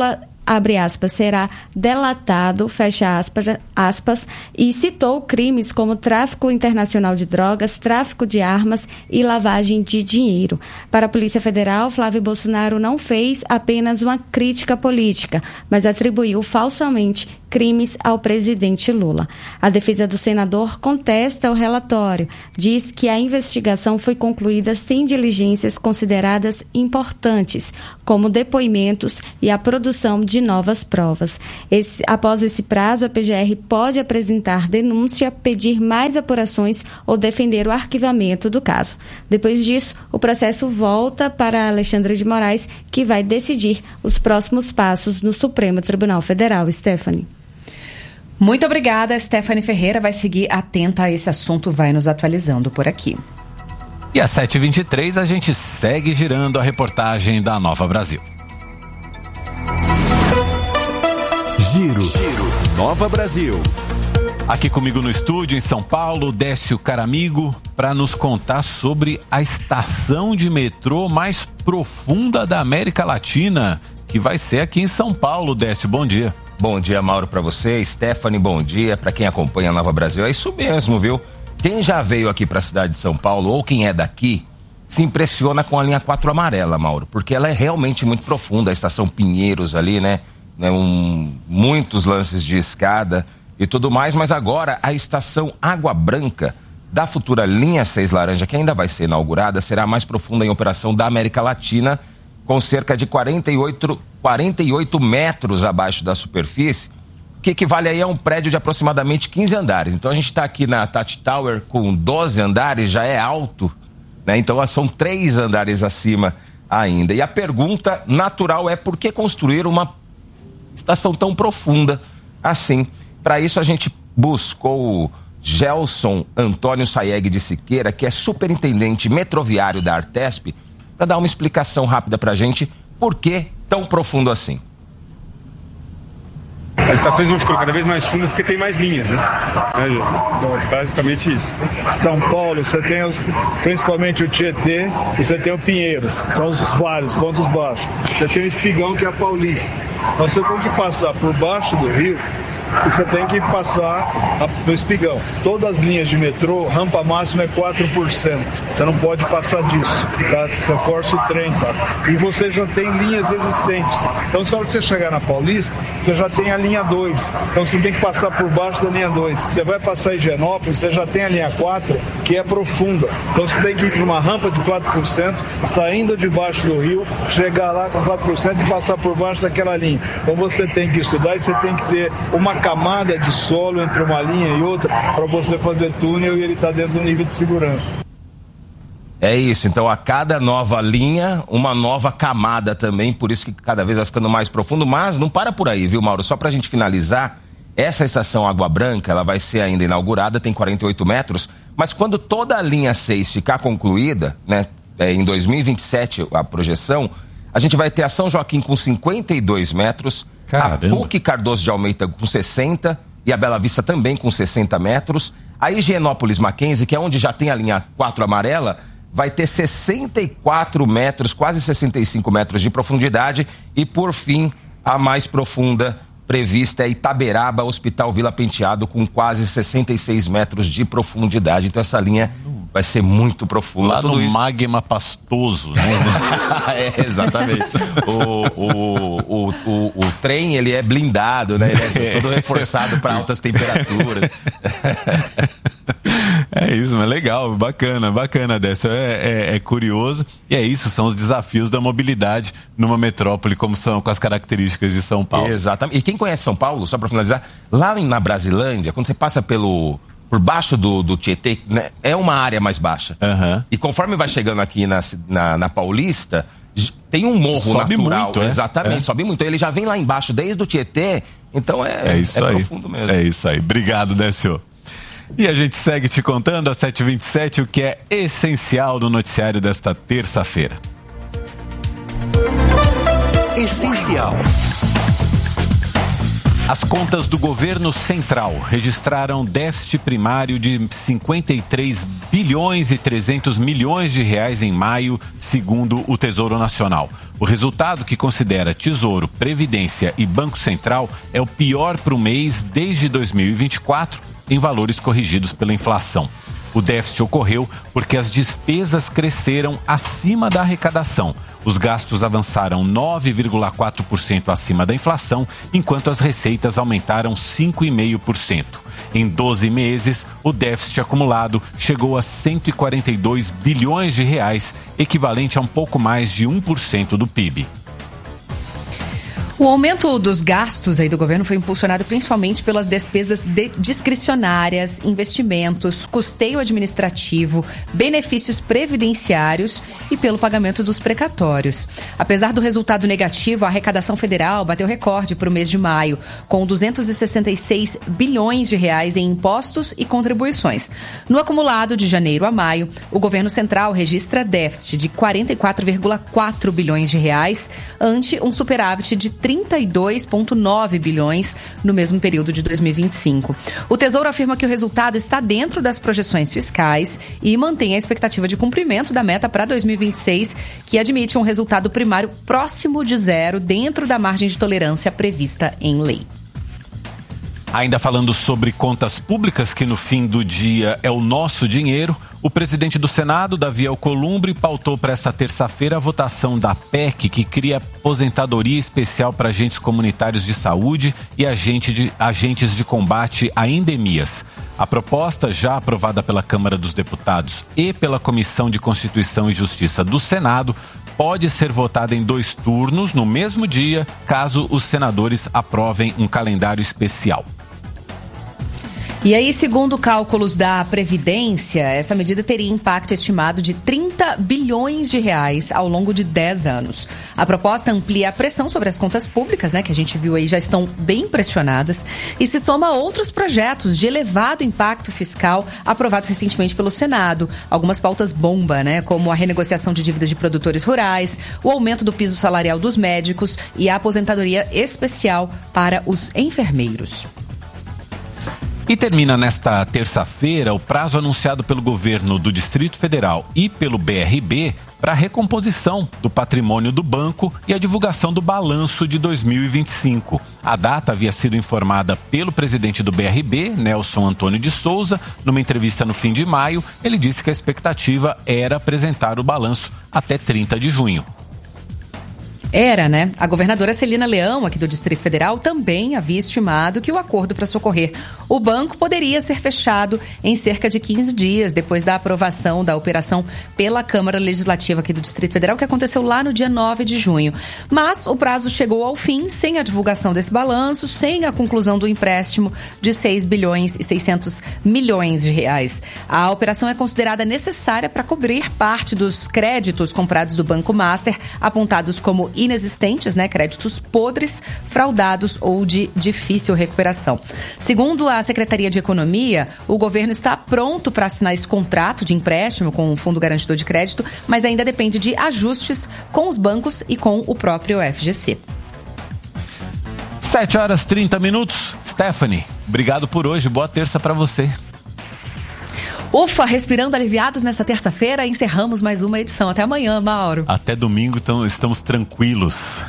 abre aspas, será delatado, fecha aspas, aspas, e citou crimes como tráfico internacional de drogas, tráfico de armas e lavagem de dinheiro. Para a Polícia Federal, Flávio Bolsonaro não fez apenas uma crítica política, mas atribuiu falsamente crimes ao presidente Lula. A defesa do senador contesta o relatório, diz que a investigação foi concluída sem diligências consideradas importantes, como depoimentos e a produção de novas provas. Esse, após esse prazo, a P G R pode apresentar denúncia, pedir mais apurações ou defender o arquivamento do caso. Depois disso, o processo volta para Alexandre de Moraes, que vai decidir os próximos passos no Supremo Tribunal Federal. Stephanie. Muito obrigada, Stephanie Ferreira. Vai seguir atenta a esse assunto, vai nos atualizando por aqui. E às sete e vinte e três a gente segue girando a reportagem da Nova Brasil. Giro, Giro. Nova Brasil. Aqui comigo no estúdio em São Paulo, Décio Caramigo, para nos contar sobre a estação de metrô mais profunda da América Latina, que vai ser aqui em São Paulo. Décio, bom dia. Bom dia, Mauro, para você. Stephanie, bom dia. Para quem acompanha a Nova Brasil, é isso mesmo, viu? Quem já veio aqui para a cidade de São Paulo, ou quem é daqui, se impressiona com a linha quatro amarela, Mauro, porque ela é realmente muito profunda. A estação Pinheiros ali, né? né um, muitos lances de escada e tudo mais, mas agora a estação Água Branca da futura linha seis Laranja, que ainda vai ser inaugurada, será a mais profunda em operação da América Latina, com cerca de quarenta e oito, quarenta e oito metros abaixo da superfície, que equivale aí a um prédio de aproximadamente quinze andares. Então a gente está aqui na Tati Tower com doze andares, já é alto, né? Então são três andares acima ainda. E a pergunta natural é: por que construir uma estação tão profunda assim? Para isso a gente buscou o Gelson Antônio Saeg de Siqueira, que é superintendente metroviário da Artesp, para dar uma explicação rápida para a gente por que tão profundo assim. As estações vão ficando cada vez mais fundas porque tem mais linhas, né? É, basicamente isso. São Paulo, você tem os, principalmente o Tietê e você tem o Pinheiros, que são os vários pontos baixos. Você tem o Espigão, que é a Paulista. Então você tem que passar por baixo do rio e você tem que passar no Espigão. Todas as linhas de metrô, rampa máxima é quatro por cento. Você não pode passar disso, tá? Você força o trem, tá? E você já tem linhas existentes. Então, só que você chegar na Paulista, você já tem a linha dois. Então, você tem que passar por baixo da linha dois. Você vai passar em Higienópolis, você já tem a linha quatro, que é profunda. Então, você tem que ir para uma rampa de quatro por cento, saindo de baixo do rio, chegar lá com quatro por cento e passar por baixo daquela linha. Então, você tem que estudar e você tem que ter uma camada de solo entre uma linha e outra para você fazer túnel e ele está dentro do nível de segurança. É isso, então a cada nova linha, uma nova camada também, por isso que cada vez vai ficando mais profundo, mas não para por aí, viu, Mauro? Só pra gente finalizar, essa estação Água Branca, ela vai ser ainda inaugurada, tem quarenta e oito metros, mas quando toda a linha seis ficar concluída, né, é, em dois mil e vinte e sete a projeção, a gente vai ter a São Joaquim com cinquenta e dois metros, Caramba. A P U C Cardoso de Almeida com sessenta e a Bela Vista também com sessenta metros. A Higienópolis Mackenzie, que é onde já tem a linha quatro amarela, vai ter sessenta e quatro metros, quase sessenta e cinco metros de profundidade. E por fim, a mais profunda prevista é Itaberaba, Hospital Vila Penteado, com quase sessenta e seis metros de profundidade. Então essa linha vai ser muito profunda. Lá tudo no isso. magma pastoso, né? É, exatamente. O, o, o, o, o trem, ele é blindado, né? Ele é todo reforçado para altas temperaturas. É isso, mas legal, bacana, bacana dessa. É, é, é curioso. E é isso, são os desafios da mobilidade numa metrópole, como são com as características de São Paulo. Exatamente. E quem conhece São Paulo, só para finalizar, lá na Brasilândia, quando você passa pelo... por baixo do, do Tietê, né, é uma área mais baixa. Uhum. E conforme vai chegando aqui na, na, na Paulista, tem um morro sobe natural. Muito, é? Exatamente, é. sobe muito. Ele já vem lá embaixo desde o Tietê, então é, é, isso é aí. profundo mesmo. É isso aí. Obrigado, Décio. E a gente segue te contando às sete e vinte e sete o que é essencial no noticiário desta terça-feira. Essencial. As contas do governo central registraram déficit primário de cinquenta e três bilhões e trezentos milhões de reais em maio, segundo o Tesouro Nacional. O resultado, que considera Tesouro, Previdência e Banco Central, é o pior para o mês desde dois mil e vinte e quatro, em valores corrigidos pela inflação. O déficit ocorreu porque as despesas cresceram acima da arrecadação. Os gastos avançaram nove vírgula quatro por cento acima da inflação, enquanto as receitas aumentaram cinco vírgula cinco por cento. Em doze meses, o déficit acumulado chegou a cento e quarenta e dois bilhões de reais, equivalente a um pouco mais de um por cento do P I B. O aumento dos gastos aí do governo foi impulsionado principalmente pelas despesas de discricionárias, investimentos, custeio administrativo, benefícios previdenciários e pelo pagamento dos precatórios. Apesar do resultado negativo, a arrecadação federal bateu recorde para o mês de maio, com duzentos e sessenta e seis bilhões de reais em impostos e contribuições. No acumulado de janeiro a maio, o governo central registra déficit de quarenta e quatro vírgula quatro bilhões de reais, ante um superávit de trinta e dois vírgula nove bilhões no mesmo período de dois mil e vinte e cinco. O Tesouro afirma que o resultado está dentro das projeções fiscais e mantém a expectativa de cumprimento da meta para dois mil e vinte e seis, que admite um resultado primário próximo de zero dentro da margem de tolerância prevista em lei. Ainda falando sobre contas públicas, que no fim do dia é o nosso dinheiro, o presidente do Senado, Davi Alcolumbre, pautou para essa terça-feira a votação da P E C, que cria aposentadoria especial para agentes comunitários de saúde e agente de, agentes de combate a endemias. A proposta, já aprovada pela Câmara dos Deputados e pela Comissão de Constituição e Justiça do Senado, pode ser votada em dois turnos no mesmo dia, caso os senadores aprovem um calendário especial. E aí, segundo cálculos da Previdência, essa medida teria impacto estimado de trinta bilhões de reais ao longo de dez anos. A proposta amplia a pressão sobre as contas públicas, né, que a gente viu aí já estão bem pressionadas, e se soma a outros projetos de elevado impacto fiscal aprovados recentemente pelo Senado. Algumas pautas bomba, né, como a renegociação de dívidas de produtores rurais, o aumento do piso salarial dos médicos e a aposentadoria especial para os enfermeiros. E termina nesta terça-feira o prazo anunciado pelo governo do Distrito Federal e pelo B R B para a recomposição do patrimônio do banco e a divulgação do balanço de dois mil e vinte e cinco. A data havia sido informada pelo presidente do B R B, Nelson Antônio de Souza. Numa entrevista no fim de maio, ele disse que a expectativa era apresentar o balanço até trinta de junho. Era, né? A governadora Celina Leão, aqui do Distrito Federal, também havia estimado que o acordo para socorrer o banco poderia ser fechado em cerca de quinze dias depois da aprovação da operação pela Câmara Legislativa aqui do Distrito Federal, que aconteceu lá no dia nove de junho. Mas o prazo chegou ao fim sem a divulgação desse balanço, sem a conclusão do empréstimo de seis bilhões e seiscentos milhões de reais. A operação é considerada necessária para cobrir parte dos créditos comprados do Banco Master, apontados como inexistentes, né, créditos podres, fraudados ou de difícil recuperação. Segundo a Secretaria de Economia, o governo está pronto para assinar esse contrato de empréstimo com o Fundo Garantidor de Crédito, mas ainda depende de ajustes com os bancos e com o próprio F G C. sete horas e trinta minutos. Stephanie, obrigado por hoje. Boa terça para você. Ufa, respirando aliviados nessa terça-feira, encerramos mais uma edição. Até amanhã, Mauro. Até domingo então, estamos tranquilos.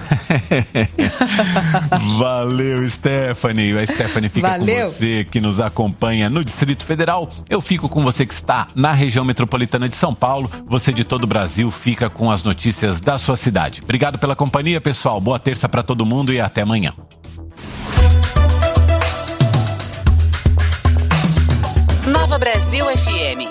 Valeu, Stephanie. A Stephanie fica Valeu. com você que nos acompanha no Distrito Federal. Eu fico com você que está na região metropolitana de São Paulo. Você de todo o Brasil fica com as notícias da sua cidade. Obrigado pela companhia, pessoal. Boa terça para todo mundo e até amanhã. Nova Brasil F M.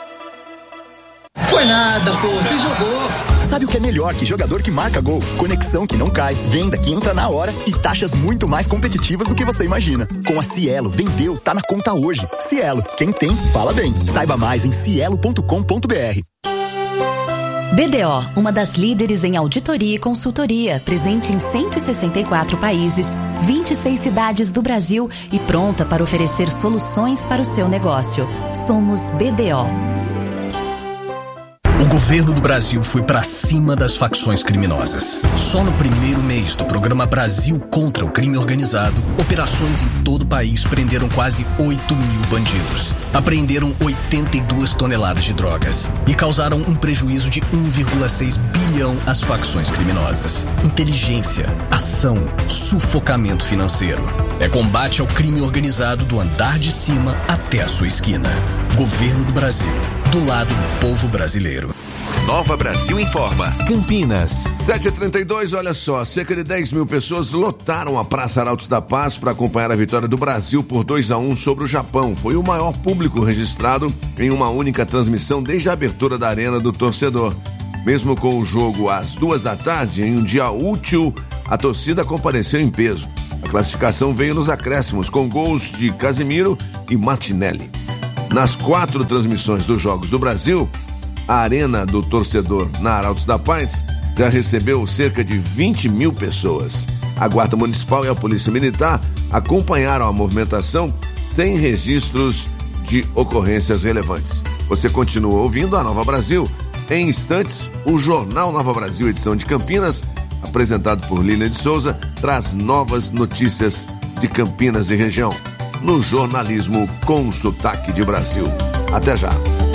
Foi nada, pô, você jogou. Sabe o que é melhor que jogador que marca gol? Conexão que não cai, venda que entra na hora e taxas muito mais competitivas do que você imagina. Com a Cielo, vendeu, tá na conta hoje. Cielo, quem tem, fala bem. Saiba mais em cielo ponto com ponto b r. B D O, uma das líderes em auditoria e consultoria, presente em cento e sessenta e quatro países, vinte e seis cidades do Brasil e pronta para oferecer soluções para o seu negócio. Somos B D O. O governo do Brasil foi pra cima das facções criminosas. Só no primeiro mês do programa Brasil contra o Crime Organizado, operações em todo o país prenderam quase oito mil bandidos. Apreenderam oitenta e duas toneladas de drogas e causaram um prejuízo de um vírgula seis bilhão às facções criminosas. Inteligência, ação, sufocamento financeiro. É combate ao crime organizado do andar de cima até a sua esquina. Governo do Brasil, do lado do povo brasileiro. Nova Brasil informa. Campinas. sete e trinta e dois, olha só, cerca de dez mil pessoas lotaram a Praça Arautos da Paz para acompanhar a vitória do Brasil por dois a um sobre o Japão. Foi o maior público registrado em uma única transmissão desde a abertura da Arena do Torcedor. Mesmo com o jogo às duas da tarde, em um dia útil, a torcida compareceu em peso. A classificação veio nos acréscimos, com gols de Casimiro e Martinelli. Nas quatro transmissões dos Jogos do Brasil, a Arena do Torcedor na Arautos da Paz já recebeu cerca de vinte mil pessoas. A Guarda Municipal e a Polícia Militar acompanharam a movimentação sem registros de ocorrências relevantes. Você continua ouvindo a Nova Brasil. Em instantes, o Jornal Nova Brasil, edição de Campinas, apresentado por Lilian de Souza, traz novas notícias de Campinas e região, no jornalismo com sotaque de Brasil. Até já.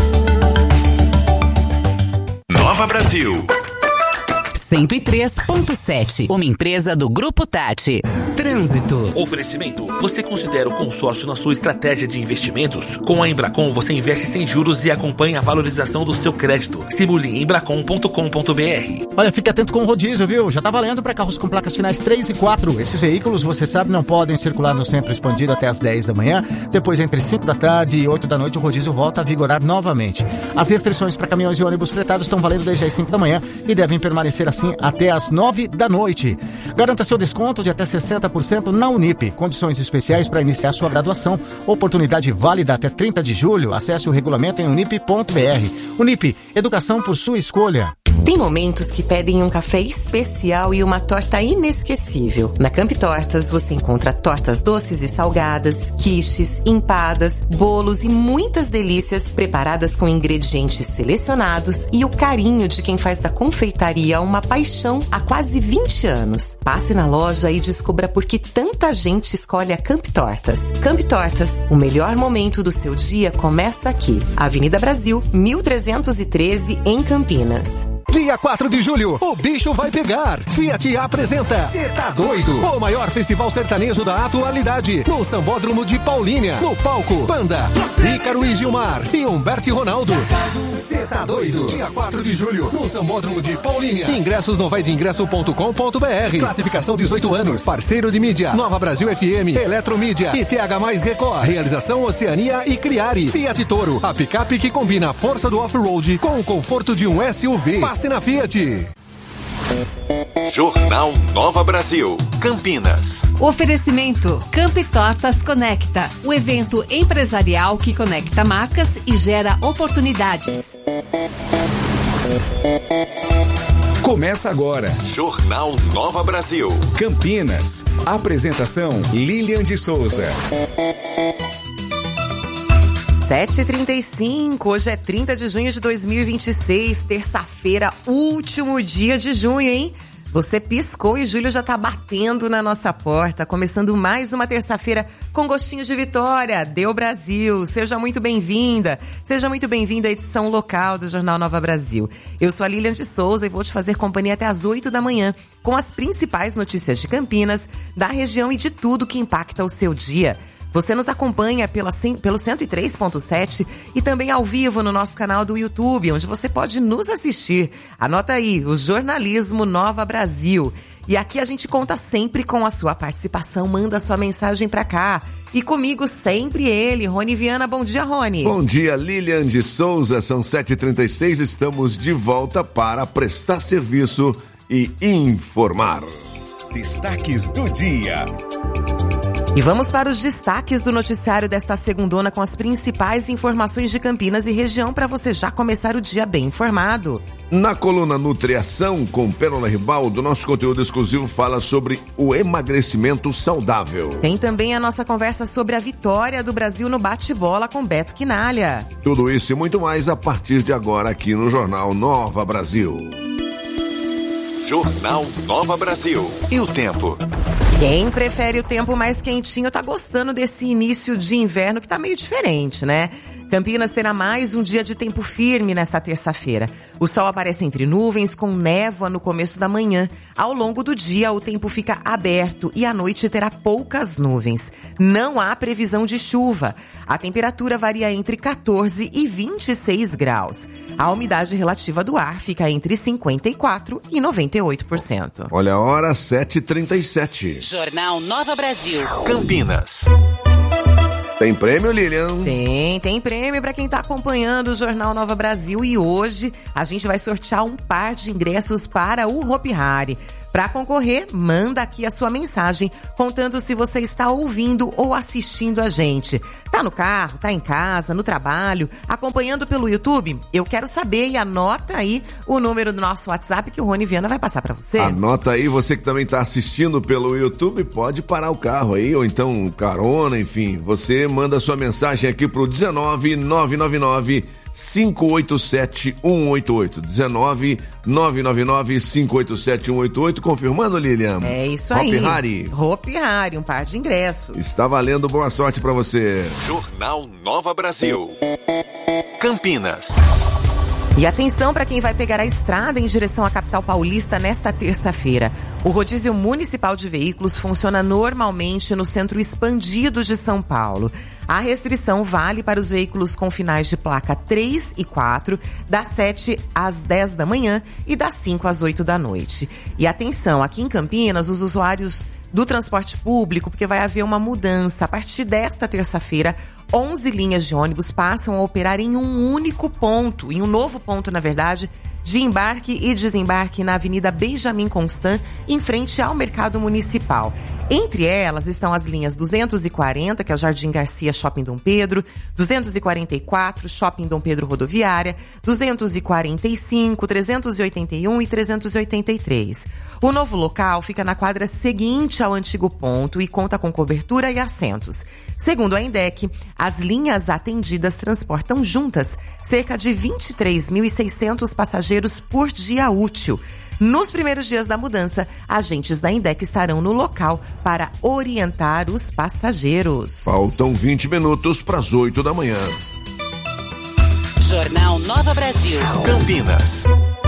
Nova Brasil. cento e três ponto sete, uma empresa do Grupo Tati. Trânsito. Oferecimento. Você considera o consórcio na sua estratégia de investimentos? Com a Embracon, você investe sem juros e acompanha a valorização do seu crédito. Simule em embracon ponto com ponto b r. Olha, fique atento com o rodízio, viu? Já tá valendo para carros com placas finais três e quatro. Esses veículos, você sabe, não podem circular no centro expandido até as dez da manhã. Depois, entre cinco da tarde e oito da noite, o rodízio volta a vigorar novamente. As restrições para caminhões e ônibus fretados estão valendo desde as cinco da manhã e devem permanecer assim até as nove da noite. Garanta seu desconto de até sessenta por cento na Unip. Condições especiais para iniciar sua graduação. Oportunidade válida até trinta de julho. Acesse o regulamento em unip ponto b r. Unip, educação por sua escolha. Tem momentos que pedem um café especial e uma torta inesquecível. Na Camp Tortas você encontra tortas doces e salgadas, quiches, empadas, bolos e muitas delícias preparadas com ingredientes selecionados e o carinho de quem faz da confeitaria uma paixão há quase vinte anos. Passe na loja e descubra por que tanta gente escolhe a Camp Tortas. Camp Tortas, o melhor momento do seu dia começa aqui. Avenida Brasil, mil trezentos e treze, em Campinas. Dia quatro de julho, o bicho vai pegar. Fiat apresenta Cê Tá Doido, o maior festival sertanejo da atualidade, no Sambódromo de Paulínia. No palco, Panda, Ícaro e Gilmar e Humberto e Ronaldo. Cê Tá Doido, dia quatro de julho, no Sambódromo de Paulínia. Ingressos no vai de ingresso ponto com ponto b r. Classificação dezoito anos. Parceiro de mídia, Nova Brasil F M, Eletromídia e T H mais Record. Realização Oceania e Criari. Fiat Toro, a picape que combina a força do off-road com o conforto de um S U V. Passe na Fiat. Jornal Nova Brasil, Campinas. Oferecimento Camp Tortas Conecta, o evento empresarial que conecta marcas e gera oportunidades. Começa agora. Jornal Nova Brasil, Campinas. Apresentação Lilian de Souza. sete e trinta e cinco, hoje é trinta de junho de dois mil e vinte e seis, terça-feira, último dia de junho, hein? Você piscou e julho já tá batendo na nossa porta, começando mais uma terça-feira com gostinho de vitória. Deu Brasil, seja muito bem-vinda, seja muito bem-vinda à edição local do Jornal Nova Brasil. Eu sou a Lilian de Souza e vou te fazer companhia até às oito da manhã, com as principais notícias de Campinas, da região e de tudo que impacta o seu dia. Você nos acompanha pela, pelo cento e três ponto sete e também ao vivo no nosso canal do YouTube, onde você pode nos assistir. Anota aí, o Jornalismo Nova Brasil. E aqui a gente conta sempre com a sua participação. Manda sua mensagem pra cá. E comigo sempre ele, Rony Viana. Bom dia, Rony. Bom dia, Lilian de Souza. São sete e trinta e seis, estamos de volta para prestar serviço e informar. Destaques do dia. E vamos para os destaques do noticiário desta segundona com as principais informações de Campinas e região para você já começar o dia bem informado. Na coluna Nutriação com Pérola Ribaldo, nosso conteúdo exclusivo fala sobre o emagrecimento saudável. Tem também a nossa conversa sobre a vitória do Brasil no bate-bola com Beto Quinalha. Tudo isso e muito mais a partir de agora aqui no Jornal Nova Brasil. Jornal Nova Brasil. E o tempo? Quem prefere o tempo mais quentinho tá gostando desse início de inverno que tá meio diferente, né? Campinas terá mais um dia de tempo firme nesta terça-feira. O sol aparece entre nuvens com névoa no começo da manhã. Ao longo do dia, o tempo fica aberto e à noite terá poucas nuvens. Não há previsão de chuva. A temperatura varia entre quatorze e vinte e seis graus. A umidade relativa do ar fica entre cinquenta e quatro e noventa e oito por cento. Olha a hora, sete e trinta e sete. Jornal Nova Brasil. Campinas. Tem prêmio, Lilian? Tem, tem prêmio para quem está acompanhando o Jornal Nova Brasil e hoje a gente vai sortear um par de ingressos para o Hopi Hari. Para concorrer, manda aqui a sua mensagem contando se você está ouvindo ou assistindo a gente. Tá no carro, tá em casa, no trabalho, acompanhando pelo YouTube? Eu quero saber e anota aí o número do nosso WhatsApp que o Rony Viana vai passar para você. Anota aí, você que também está assistindo pelo YouTube, pode parar o carro aí, ou então carona, enfim. Você manda a sua mensagem aqui pro dezenove, nove nove nove, cinco oito sete, um oito oito. dezenove, nove nove nove, cinco oito sete, um oito oito. Confirmando, Lilian? É isso aí. Hopi Hari. Hopi Hari, um par de ingressos. Está valendo, boa sorte para você. Jornal Nova Brasil. Campinas. E atenção para quem vai pegar a estrada em direção à capital paulista nesta terça-feira. O rodízio municipal de veículos funciona normalmente no centro expandido de São Paulo. A restrição vale para os veículos com finais de placa três e quatro, das sete às dez da manhã e das cinco às oito da noite. E atenção, aqui em Campinas, os usuários do transporte público, porque vai haver uma mudança. A partir desta terça-feira, onze linhas de ônibus passam a operar em um único ponto, em um novo ponto, na verdade, de embarque e desembarque na Avenida Benjamin Constant, em frente ao Mercado Municipal. Entre elas estão as linhas duzentos e quarenta, que é o Jardim Garcia Shopping Dom Pedro, duzentos e quarenta e quatro, Shopping Dom Pedro Rodoviária, duzentos e quarenta e cinco, trezentos e oitenta e um e trezentos e oitenta e três. O novo local fica na quadra seguinte ao antigo ponto e conta com cobertura e assentos. Segundo a Indec, as linhas atendidas transportam juntas cerca de vinte e três mil e seiscentos passageiros por dia útil. Nos primeiros dias da mudança, agentes da Indec estarão no local para orientar os passageiros. Faltam vinte minutos para as oito da manhã. Jornal Nova Brasil. Campinas.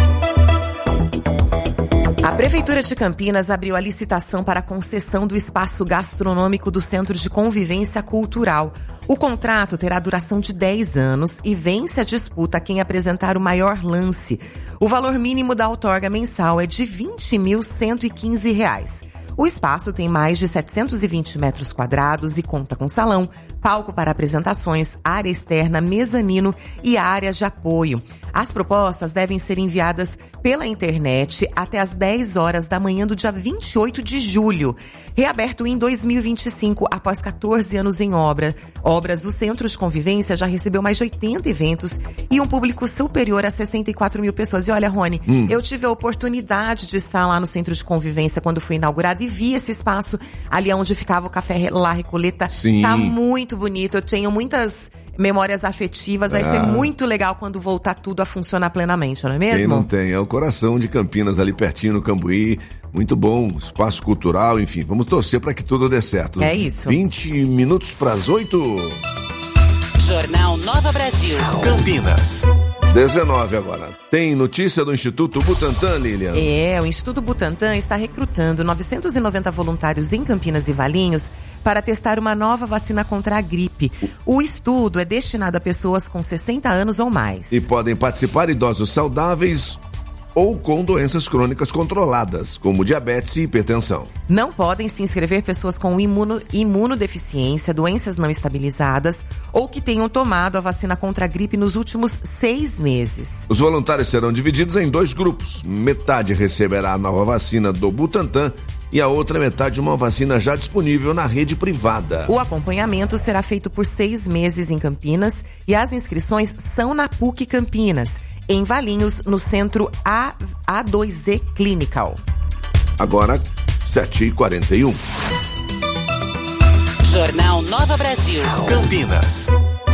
A Prefeitura de Campinas abriu a licitação para a concessão do espaço gastronômico do Centro de Convivência Cultural. O contrato terá duração de dez anos e vence a disputa quem apresentar o maior lance. O valor mínimo da outorga mensal é de vinte mil cento e quinze reais. O espaço tem mais de setecentos e vinte metros quadrados e conta com salão, palco para apresentações, área externa, mezanino e áreas de apoio. As propostas devem ser enviadas pela internet até às dez horas da manhã do dia vinte e oito de julho. Reaberto em dois mil e vinte e cinco, após quatorze anos em obra, obras, o Centro de Convivência já recebeu mais de oitenta eventos e um público superior a sessenta e quatro mil pessoas. E olha, Rony, hum. eu tive a oportunidade de estar lá no Centro de Convivência quando foi inaugurado e vi esse espaço ali onde ficava o Café La Recoleta. Sim. Tá muito bonito, eu tenho muitas memórias afetivas, vai ah. ser muito legal quando voltar tudo a funcionar plenamente, não é mesmo? Quem não tem, é o coração de Campinas, ali pertinho no Cambuí, muito bom, espaço cultural, enfim, vamos torcer para que tudo dê certo. É isso. vinte minutos para as oito. Jornal Nova Brasil. Campinas. dezenove agora. Tem notícia do Instituto Butantan, Lilian? É, o Instituto Butantan está recrutando novecentos e noventa voluntários em Campinas e Valinhos para testar uma nova vacina contra a gripe. O estudo é destinado a pessoas com sessenta anos ou mais. E podem participar idosos saudáveis ou com doenças crônicas controladas, como diabetes e hipertensão. Não podem se inscrever pessoas com imuno, imunodeficiência, doenças não estabilizadas ou que tenham tomado a vacina contra a gripe nos últimos seis meses. Os voluntários serão divididos em dois grupos. Metade receberá a nova vacina do Butantan e a outra metade uma vacina já disponível na rede privada. O acompanhamento será feito por seis meses em Campinas e as inscrições são na P U C Campinas, em Valinhos, no centro A, A2Z Clinical. Agora, sete e quarenta e um. Jornal Nova Brasil. Campinas.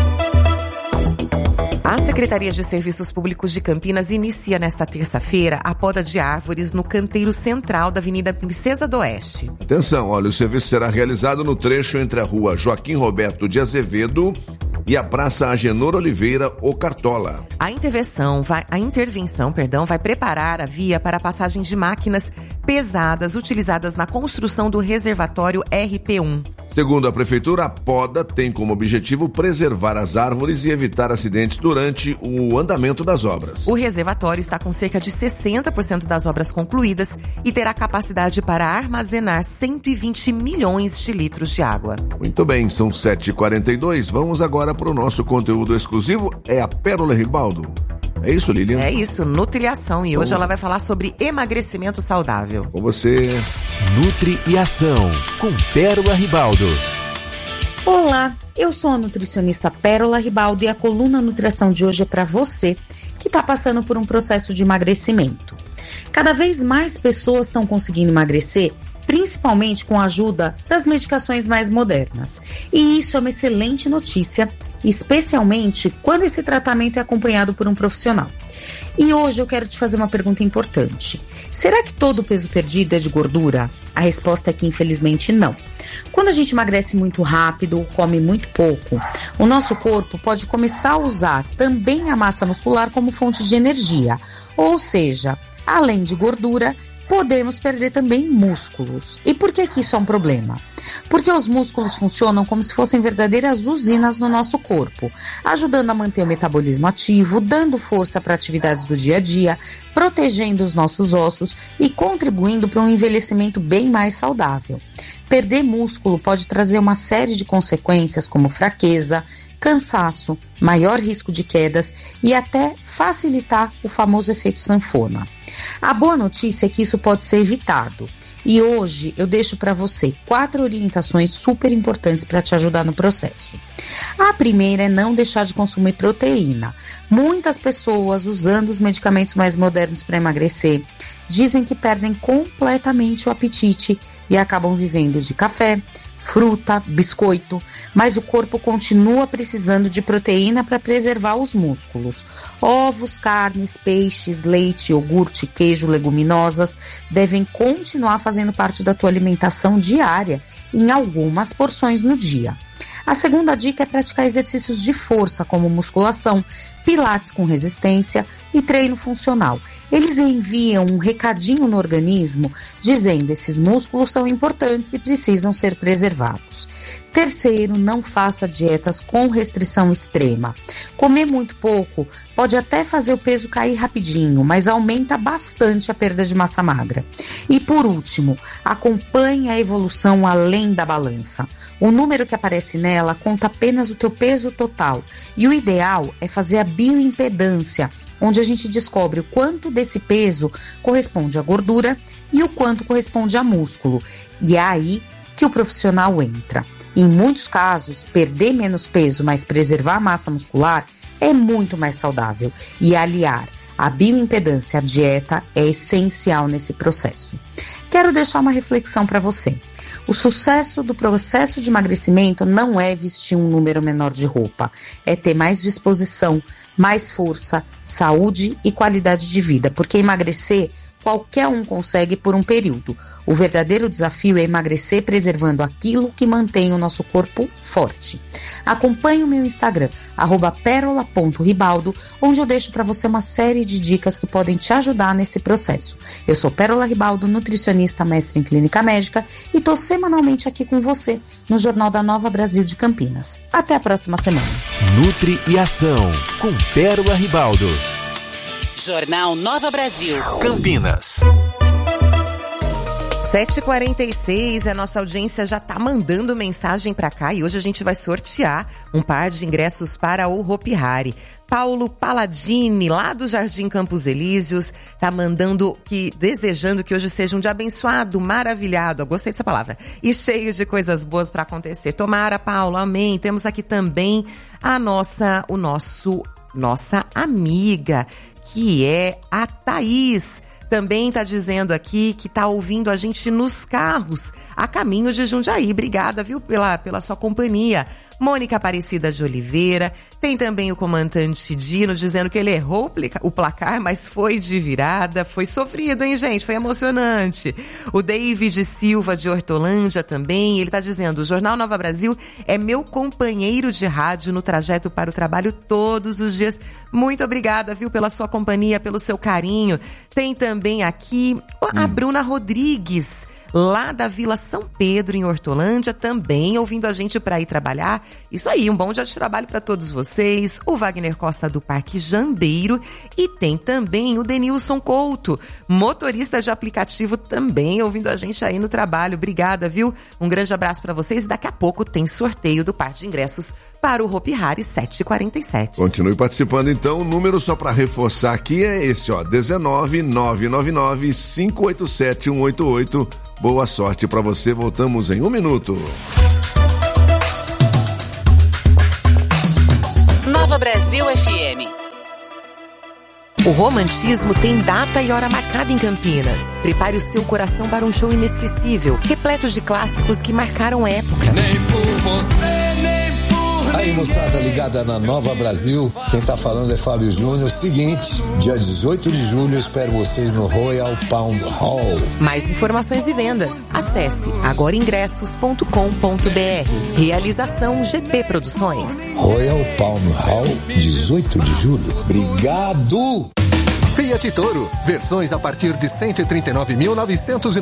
A Secretaria de Serviços Públicos de Campinas inicia nesta terça-feira a poda de árvores no canteiro central da Avenida Princesa do Oeste. Atenção, olha, o serviço será realizado no trecho entre a rua Joaquim Roberto de Azevedo e a Praça Agenor Oliveira ou Cartola. A intervenção vai, a intervenção, perdão, vai preparar a via para a passagem de máquinas pesadas utilizadas na construção do reservatório R P um. Segundo a Prefeitura, a poda tem como objetivo preservar as árvores e evitar acidentes durante o andamento das obras. O reservatório está com cerca de sessenta por cento das obras concluídas e terá capacidade para armazenar cento e vinte milhões de litros de água. Muito bem, são sete e quarenta e dois. Vamos agora para o nosso conteúdo exclusivo, é a Pérola Ribaldo. É isso, Lilian? É isso, Nutriação. E hoje ela vai falar sobre emagrecimento saudável. Com você. Nutri e Ação, com Pérola Ribaldo. Olá, eu sou a nutricionista Pérola Ribaldo e a coluna Nutriação de hoje é para você que está passando por um processo de emagrecimento. Cada vez mais pessoas estão conseguindo emagrecer, principalmente com a ajuda das medicações mais modernas. E isso é uma excelente notícia, especialmente quando esse tratamento é acompanhado por um profissional. E hoje eu quero te fazer uma pergunta importante. Será que todo o peso perdido é de gordura? A resposta é que infelizmente não. Quando a gente emagrece muito rápido ou come muito pouco, o nosso corpo pode começar a usar também a massa muscular como fonte de energia. Ou seja, além de gordura, podemos perder também músculos. E por que que isso é um problema? Porque os músculos funcionam como se fossem verdadeiras usinas no nosso corpo, ajudando a manter o metabolismo ativo, dando força para atividades do dia a dia, protegendo os nossos ossos e contribuindo para um envelhecimento bem mais saudável. Perder músculo pode trazer uma série de consequências como fraqueza, cansaço, maior risco de quedas e até facilitar o famoso efeito sanfona. A boa notícia é que isso pode ser evitado. E hoje eu deixo para você quatro orientações super importantes para te ajudar no processo. A primeira é não deixar de consumir proteína. Muitas pessoas usando os medicamentos mais modernos para emagrecer dizem que perdem completamente o apetite e acabam vivendo de café, fruta, biscoito, mas o corpo continua precisando de proteína para preservar os músculos. Ovos, carnes, peixes, leite, iogurte, queijo, leguminosas devem continuar fazendo parte da tua alimentação diária em algumas porções no dia. A segunda dica é praticar exercícios de força, como musculação, pilates com resistência e treino funcional. Eles enviam um recadinho no organismo dizendo que esses músculos são importantes e precisam ser preservados. Terceiro, não faça dietas com restrição extrema. Comer muito pouco pode até fazer o peso cair rapidinho, mas aumenta bastante a perda de massa magra. E por último, acompanhe a evolução além da balança. O número que aparece nela conta apenas o teu peso total e o ideal é fazer a bioimpedância, onde a gente descobre o quanto desse peso corresponde à gordura e o quanto corresponde a músculo. E é aí que o profissional entra. Em muitos casos, perder menos peso, mas preservar a massa muscular é muito mais saudável. E aliar a bioimpedância à dieta é essencial nesse processo. Quero deixar uma reflexão para você. O sucesso do processo de emagrecimento não é vestir um número menor de roupa, é ter mais disposição, mais força, saúde e qualidade de vida, porque emagrecer qualquer um consegue por um período. O verdadeiro desafio é emagrecer preservando aquilo que mantém o nosso corpo forte. Acompanhe o meu Instagram, arroba pérola ponto ribaldo, onde eu deixo para você uma série de dicas que podem te ajudar nesse processo. Eu sou Pérola Ribaldo, nutricionista, mestre em clínica médica e tô semanalmente aqui com você no Jornal da Nova Brasil de Campinas. Até a próxima semana. Nutri e Ação, com Pérola Ribaldo. Jornal Nova Brasil. Campinas. sete e quarenta e seis, a nossa audiência já tá mandando mensagem para cá e hoje a gente vai sortear um par de ingressos para o Hopi Hari. Paulo Palladini, lá do Jardim Campos Elíseos, tá mandando que, desejando que hoje seja um dia abençoado, maravilhado, eu gostei dessa palavra, e cheio de coisas boas para acontecer. Tomara, Paulo, amém. Temos aqui também a nossa, o nosso, nossa amiga, que é a Thaís. Também está dizendo aqui que está ouvindo a gente nos carros, a caminho de Jundiaí. Obrigada, viu, pela, pela sua companhia. Mônica Aparecida de Oliveira. Tem também o comandante Dino dizendo que ele errou o placar, mas foi de virada. Foi sofrido, hein, gente? Foi emocionante. O David Silva de Hortolândia também. Ele está dizendo, o Jornal Nova Brasil é meu companheiro de rádio no trajeto para o trabalho todos os dias. Muito obrigada, viu, pela sua companhia, pelo seu carinho. Tem também aqui a Bruna Rodrigues, lá da Vila São Pedro, em Hortolândia, também ouvindo a gente para ir trabalhar. Isso aí, um bom dia de trabalho para todos vocês. O Wagner Costa do Parque Jambeiro. E tem também o Denilson Couto, motorista de aplicativo, também ouvindo a gente aí no trabalho. Obrigada, viu? Um grande abraço para vocês. E daqui a pouco tem sorteio do par de ingressos para o Hopi Hari sete e quarenta e sete. Continue participando então. O número, só para reforçar aqui, é esse, ó, dezenove, nove nove nove, cinco oito sete, um oito oito. Boa sorte para você. Voltamos em um minuto. Nova Brasil F M. O romantismo tem data e hora marcada em Campinas. Prepare o seu coração para um show inesquecível, repleto de clássicos que marcaram época. Nem por você, nem por Aí, moçada ligada na Nova Brasil, quem tá falando é Fábio Júnior. Seguinte, dia dezoito de julho eu espero vocês no Royal Palm Hall. Mais informações e vendas, acesse agora ingressos ponto com ponto b r. Realização G P Produções. Royal Palm Hall, dezoito de julho. Obrigado! Fiat Toro, versões a partir de cento e trinta e nove mil novecentos e